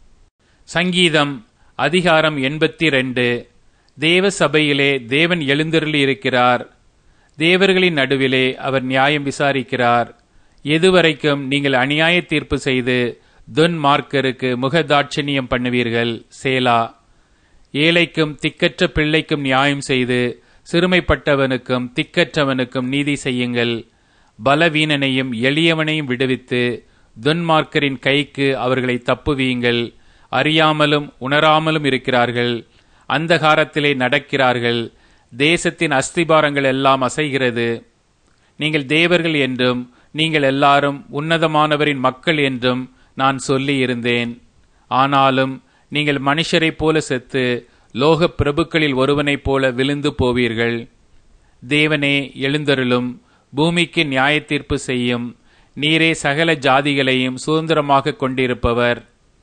சங்கீதம் அதிகாரம் எண்பத்தி ரெண்டு. தேவ சபையிலே தேவன் எழுந்தருளி இருக்கிறார். தேவர்களின் நடுவிலே அவர் நியாயம் விசாரிக்கிறார். எதுவரைக்கும் நீங்கள் அநியாய தீர்ப்பு செய்து துன்மார்க்கருக்கு முகதாட்சணியம் பண்ணுவீர்கள்? சேலா. ஏழைக்கும் திக்கற்ற பிள்ளைக்கும் நியாயம் செய்து சிறுமைப்பட்டவனுக்கும் திக்கற்றவனுக்கும் நீதி செய்யுங்கள். பலவீனனையும் எளியவனையும் விடுவித்து துன்மார்க்கரின் கைக்கு அவர்களை தப்புவீங்கள். அறியாமலும் உணராமலும் இருக்கிறார்கள். அந்தகாரத்திலே நடக்கிறார்கள். தேசத்தின் அஸ்திபாரங்கள் எல்லாம் அசைகிறது. நீங்கள் தேவர்கள் என்றும் நீங்கள் எல்லாரும் உன்னதமானவரின் மக்கள் என்றும் நான் சொல்லி இருந்தேன். ஆனாலும் நீங்கள் மனுஷரைப் போல செத்து லோக பிரபுக்களில் ஒருவனைப் போல விழுந்து போவீர்கள். தேவனே எழுந்தருளும். பூமிக்கு நியாய தீர்ப்பு செய்யும். நீரே சகல ஜாதிகளையும் சுதந்திரமாக கொண்டிருப்பவர்.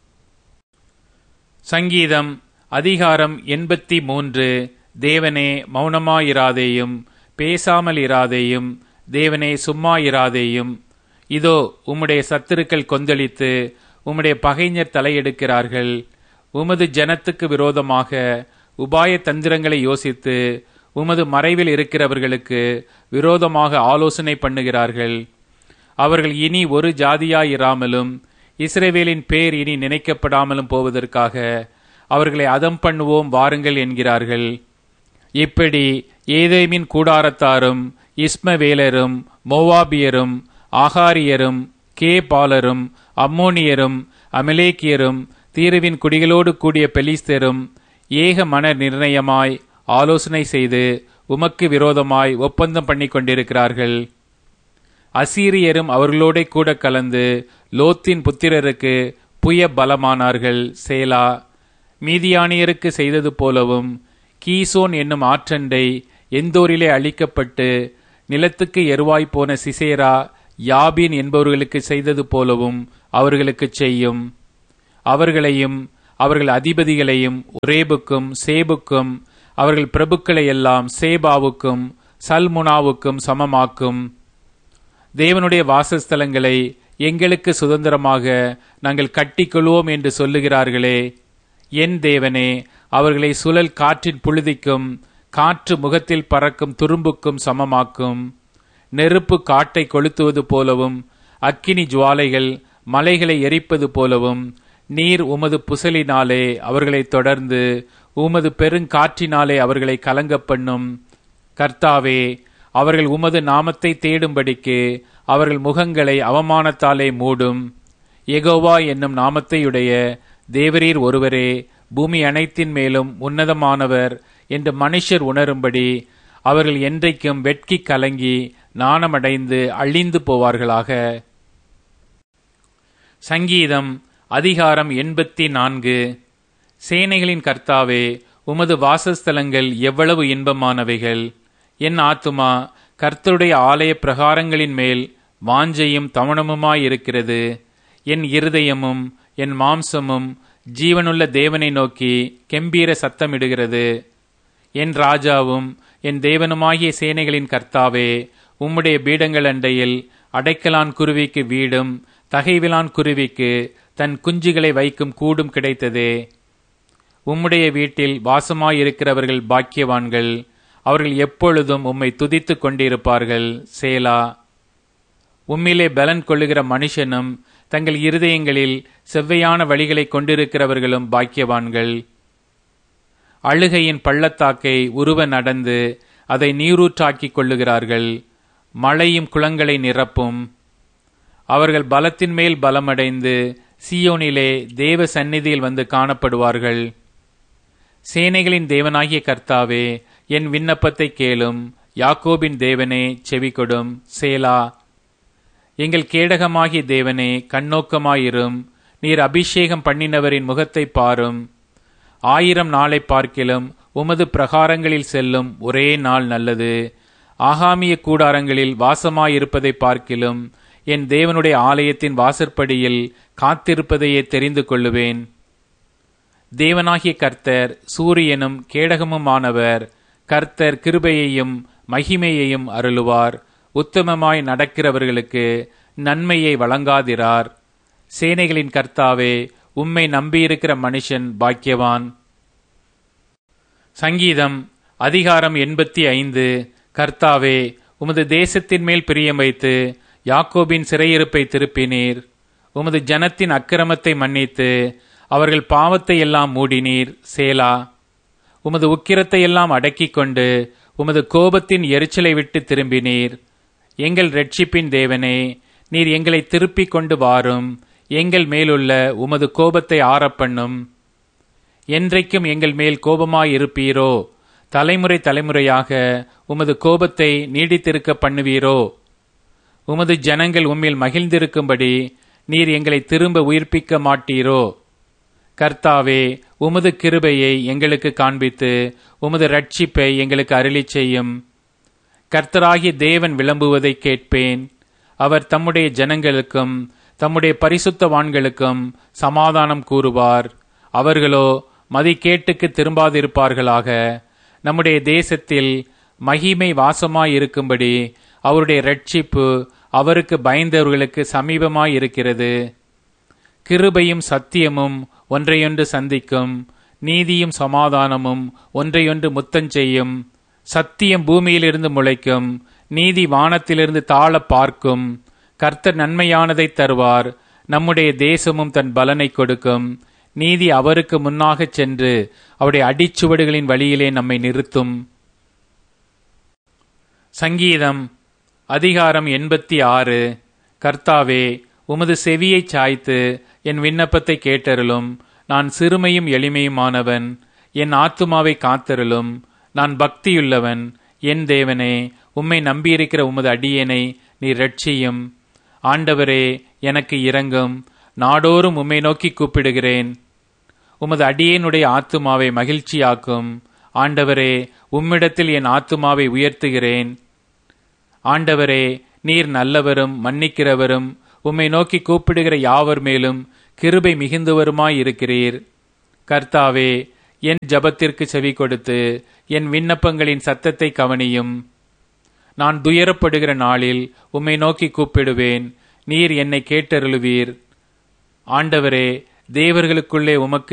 சங்கீதம் அதிகாரம் எண்பத்தி மூன்று. தேவனே மௌனமாயிராதேயும், பேசாமல் இராதேயும். தேவனே சும்மா இராதேயும். இதோ உம்முடைய சத்துருக்கள் கொந்தளித்து உம்முடைய பகைஞர் தலையெடுக்கிறார்கள். உமது ஜனத்துக்கு விரோதமாக உபாய தந்திரங்களை யோசித்து உமது மறைவில் இருக்கிறவர்களுக்கு விரோதமாக ஆலோசனை பண்ணுகிறார்கள். அவர்கள் இனி ஒரு ஜாதியாயிராமலும் இஸ்ரவேலின் பேர் இனி நினைக்கப்படாமலும் போவதற்காக அவர்களை அதம் பண்ணுவோம் வாருங்கள் என்கிறார்கள். இப்படி ஏதேமின் கூடாரத்தாரும் இஸ்மவேலரும் மோவாபியரும் ஆகாரியரும் கேபாலரும் அம்மோனியரும் அமலேக்கியரும் தீருவின் குடிகளோடு கூடிய பெலிஸ்தரும் ஏக மன நிர்ணயமாய் ஆலோசனை செய்து உமக்கு விரோதமாய் ஒப்பந்தம் பண்ணி கொண்டிருக்கிறார்கள். அசீரியரும் அவர்களோட கூட கலந்து லோத்தின் புத்திரருக்கு புய பலமானார்கள். சேலா. மீதியானியருக்கு செய்தது போலவும் கீசோன் என்னும் ஆற்றண்டை எந்தோரிலே அழிக்கப்பட்டு நிலத்துக்கு எருவாய் போன சிசேரா யாபின் என்பவர்களுக்கு செய்தது போலவும் அவர்களுக்கு செய்யும். அவர்களையும் அவர்கள் அதிபதிகளையும் ஒரேபுக்கும் சேபுக்கும் அவர்கள் பிரபுக்களை எல்லாம் சேபாவுக்கும் சல்முனாவுக்கும் சமமாக்கும். தேவனுடைய வாசஸ்தலங்களை எங்களுக்கு சுதந்திரமாக நாங்கள் கட்டிக்கொள்வோம் என்று சொல்லுகிறார்களே, என் தேவனே, அவர்களை சுழல் காற்றின் புழுதிக்கும் காற்று முகத்தில் பறக்கும் துரும்புக்கும் சமமாக்கும். நெருப்பு காட்டை கொளுத்துவது போலவும் அக்கினி ஜுவாலைகள் மலைகளை எரிப்பது போலவும் நீர் உமது புசலினாலே அவர்களை தொடர்ந்து உமது பெருங்காற்றினாலே அவர்களை கலங்க பண்ணும். கர்த்தாவே, அவர்கள் உமது நாமத்தை தேடும்படிக்கு அவர்கள் முகங்களை அவமானத்தாலே மூடும். யெகோவா என்னும் நாமத்தையுடைய தேவரீர் ஒருவரே பூமி அனைத்தின் மேலும் உன்னதமானவர் என்று மனுஷர் உணரும்படி அவர்கள் என்றைக்கும் வெட்கி கலங்கி நாணமடைந்து அழிந்து போவார்களாக. சங்கீதம் அதிகாரம் எண்பத்தி நான்கு. சேனைகளின் கர்த்தாவே, உமது வாசஸ்தலங்கள் எவ்வளவு இன்பமானவைகள்! என் ஆத்துமா கர்த்தருடைய ஆலய பிரகாரங்களின் மேல் வாஞ்சையும் தமனமுமாயிருக்கிறது. என் இருதயமும் என் மாம்சமும் ஜீவனுள்ள தேவனை நோக்கி கெம்பீர சத்தமிடுகிறது. என் ராஜாவும் என் தேவனுமாகிய சேனைகளின் கர்த்தாவே, உம்முடைய பீடங்கள் அண்டையில் அடைக்கலான் குருவிக்கு வீடும் தகைவிலான் குருவிக்கு தன் குஞ்சுகளை வைக்கும் கூடும் கிடைத்ததே. உம்முடைய வீட்டில் வாசமாயிருக்கிறவர்கள் பாக்கியவான்கள். அவர்கள் எப்பொழுதும் உம்மை துதித்து கொண்டிருப்பார்கள். சேலா. உம்மிலே பலன் கொள்ளுகிற மனுஷனும் தங்கள் இருதயங்களில் செவ்வையான வழிகளை கொண்டிருக்கிறவர்களும் பாக்கியவான்கள். அழுகையின் பள்ளத்தாக்கை உருவ நடந்து அதை நீரூற்றாக்கிக் கொள்ளுகிறார்கள். மழையும் குளங்களை நிரப்பும். அவர்கள் பலத்தின் மேல் பலமடைந்து சீயோனிலே தேவ சந்நிதியில் வந்து காணப்படுவார்கள். சேனைகளின் தேவனாகிய கர்த்தாவே, என் விண்ணப்பத்தை கேளும். யாக்கோபின் தேவனே, செவிகொடும். சேலா. எங்கள் கேடகமாகிய தேவனே, கண்ணோக்கமாயிரும். நீர் அபிஷேகம் பண்ணினவரின் முகத்தை பாரும். ஆயிரம் நாளை பார்க்கிலும் உமது பிரகாரங்களில் செல்லும் ஒரே நாள் நல்லது. ஆகாமிய கூடாரங்களில் வாசமாயிருப்பதை பார்க்கிலும் என் தேவனுடைய ஆலயத்தின் வாசற்படியில் காத்திருப்பதையே தெரிந்து கொள்ளுவேன். தேவனாகிய கர்த்தர் சூரியனும் கேடகமுமானவர். கர்த்தர் கிருபையையும் மகிமையையும் அருளுவார். உத்தமமாய் நடக்கிறவர்களுக்கு நன்மையை வழங்காதிரார். சேனைகளின் கர்த்தாவே, உம்மை நம்பியிருக்கிற மனுஷன் பாக்கியவான். சங்கீதம் அதிகாரம் எண்பத்தி ஐந்து. கர்த்தாவே, உமது தேசத்தின் மேல் பிரியம் வைத்து யாக்கோபின் சிறையிருப்பை திருப்பினீர். உமது ஜனத்தின் அக்கிரமத்தை மன்னித்து அவர்கள் பாவத்தை எல்லாம் மூடினீர். சேலா. உமது உக்கிரத்தை எல்லாம் அடக்கிக் கொண்டு உமது கோபத்தின் எரிச்சலை விட்டு திரும்பினீர். எங்கள் இரட்சிப்பின் தேவனே, நீர் எங்களை திருப்பிக் கொண்டு வாரும். எங்கள் மேலுள்ள உமது கோபத்தை ஆறப்பண்ணும். என்றைக்கும் எங்கள் மேல் கோபமாயிருப்பீரோ? தலைமுறை தலைமுறையாக உமது கோபத்தை நீடித்திருக்க பண்ணுவீரோ? உமது ஜனங்கள் உம்மில் மகிழ்ந்திருக்கும்படி நீர் எங்களை திரும்ப உயிர்ப்பிக்க மாட்டீரோ? கர்த்தாவே, உமது கிருபையை எங்களுக்கு காண்பித்து உமது இரட்சிப்பை எங்களுக்கு அருளிச் செய்யும். கர்த்தராகிய தேவன் விளம்புவதை கேட்பேன். அவர் தம்முடைய ஜனங்களுக்கும் தம்முடைய பரிசுத்தவான்களுக்கும் சமாதானம் கூறுவார். அவர்களோ மதிகேட்டுக்கு திரும்பாதிருப்பார்களாக. நம்முடைய தேசத்தில் மகிமை வாசமாயிருக்கும்படி அவருடைய இரட்சிப்பு அவருக்கு பயந்தவர்களுக்கு சமீபமாயிருக்கிறது. கிருபையும் சத்தியமும் ஒன்றையொன்று சந்திக்கும். நீதியும் சமாதானமும் ஒன்றையொன்று முத்தஞ்செய்யும். சத்தியம் பூமியிலிருந்து முளைக்கும். நீதி வானத்திலிருந்து தாழ பார்க்கும். கர்த்தர் நன்மையானதை தருவார். நம்முடைய தேசமும் தன் பலனை கொடுக்கும். நீதி அவருக்கு முன்னாகச் சென்று அவருடைய அடிச்சுவடுகளின் வழியிலே நம்மை நிறுத்தும். சங்கீதம் அதிகாரம் எண்பத்தி ஆறு. கர்த்தாவே, உமது செவியைச் சாய்த்து என் விண்ணப்பத்தை கேட்டருளும். நான் சிறுமையும் எளிமையுமானவன். என் ஆத்துமாவை காத்தருளும். நான் பக்தியுள்ளவன். என் தேவனே, உம்மை நம்பியிருக்கிற உமது அடியேனை நீர் இரட்சியும். ஆண்டவரே, எனக்கு இரங்கும். நாடோறும் உம்மை நோக்கி கூப்பிடுகிறேன். உமது அடியேனுடைய ஆத்துமாவை மகிழ்ச்சியாக்கும். ஆண்டவரே, உம்மிடத்தில் என் ஆத்துமாவை உயர்த்துகிறேன். ஆண்டவரே, நீர் நல்லவரும் மன்னிக்கிறவரும் உம்மை நோக்கி கூப்பிடுகிற யாவர் மேலும் கிருபை மிகுந்தவருமாயிருக்கிறீர். கர்த்தாவே, என் ஜபத்திற்கு செவி கொடுத்து என் விண்ணப்பங்களின் சத்தத்தை கவனியும். நான் துயரப்படுகிற நாளில் உம்மை நோக்கி கூப்பிடுவேன், நீர் என்னை கேட்டருளுவீர். ஆண்டவரே, தேவர்களுக்குள்ளே உமக்கு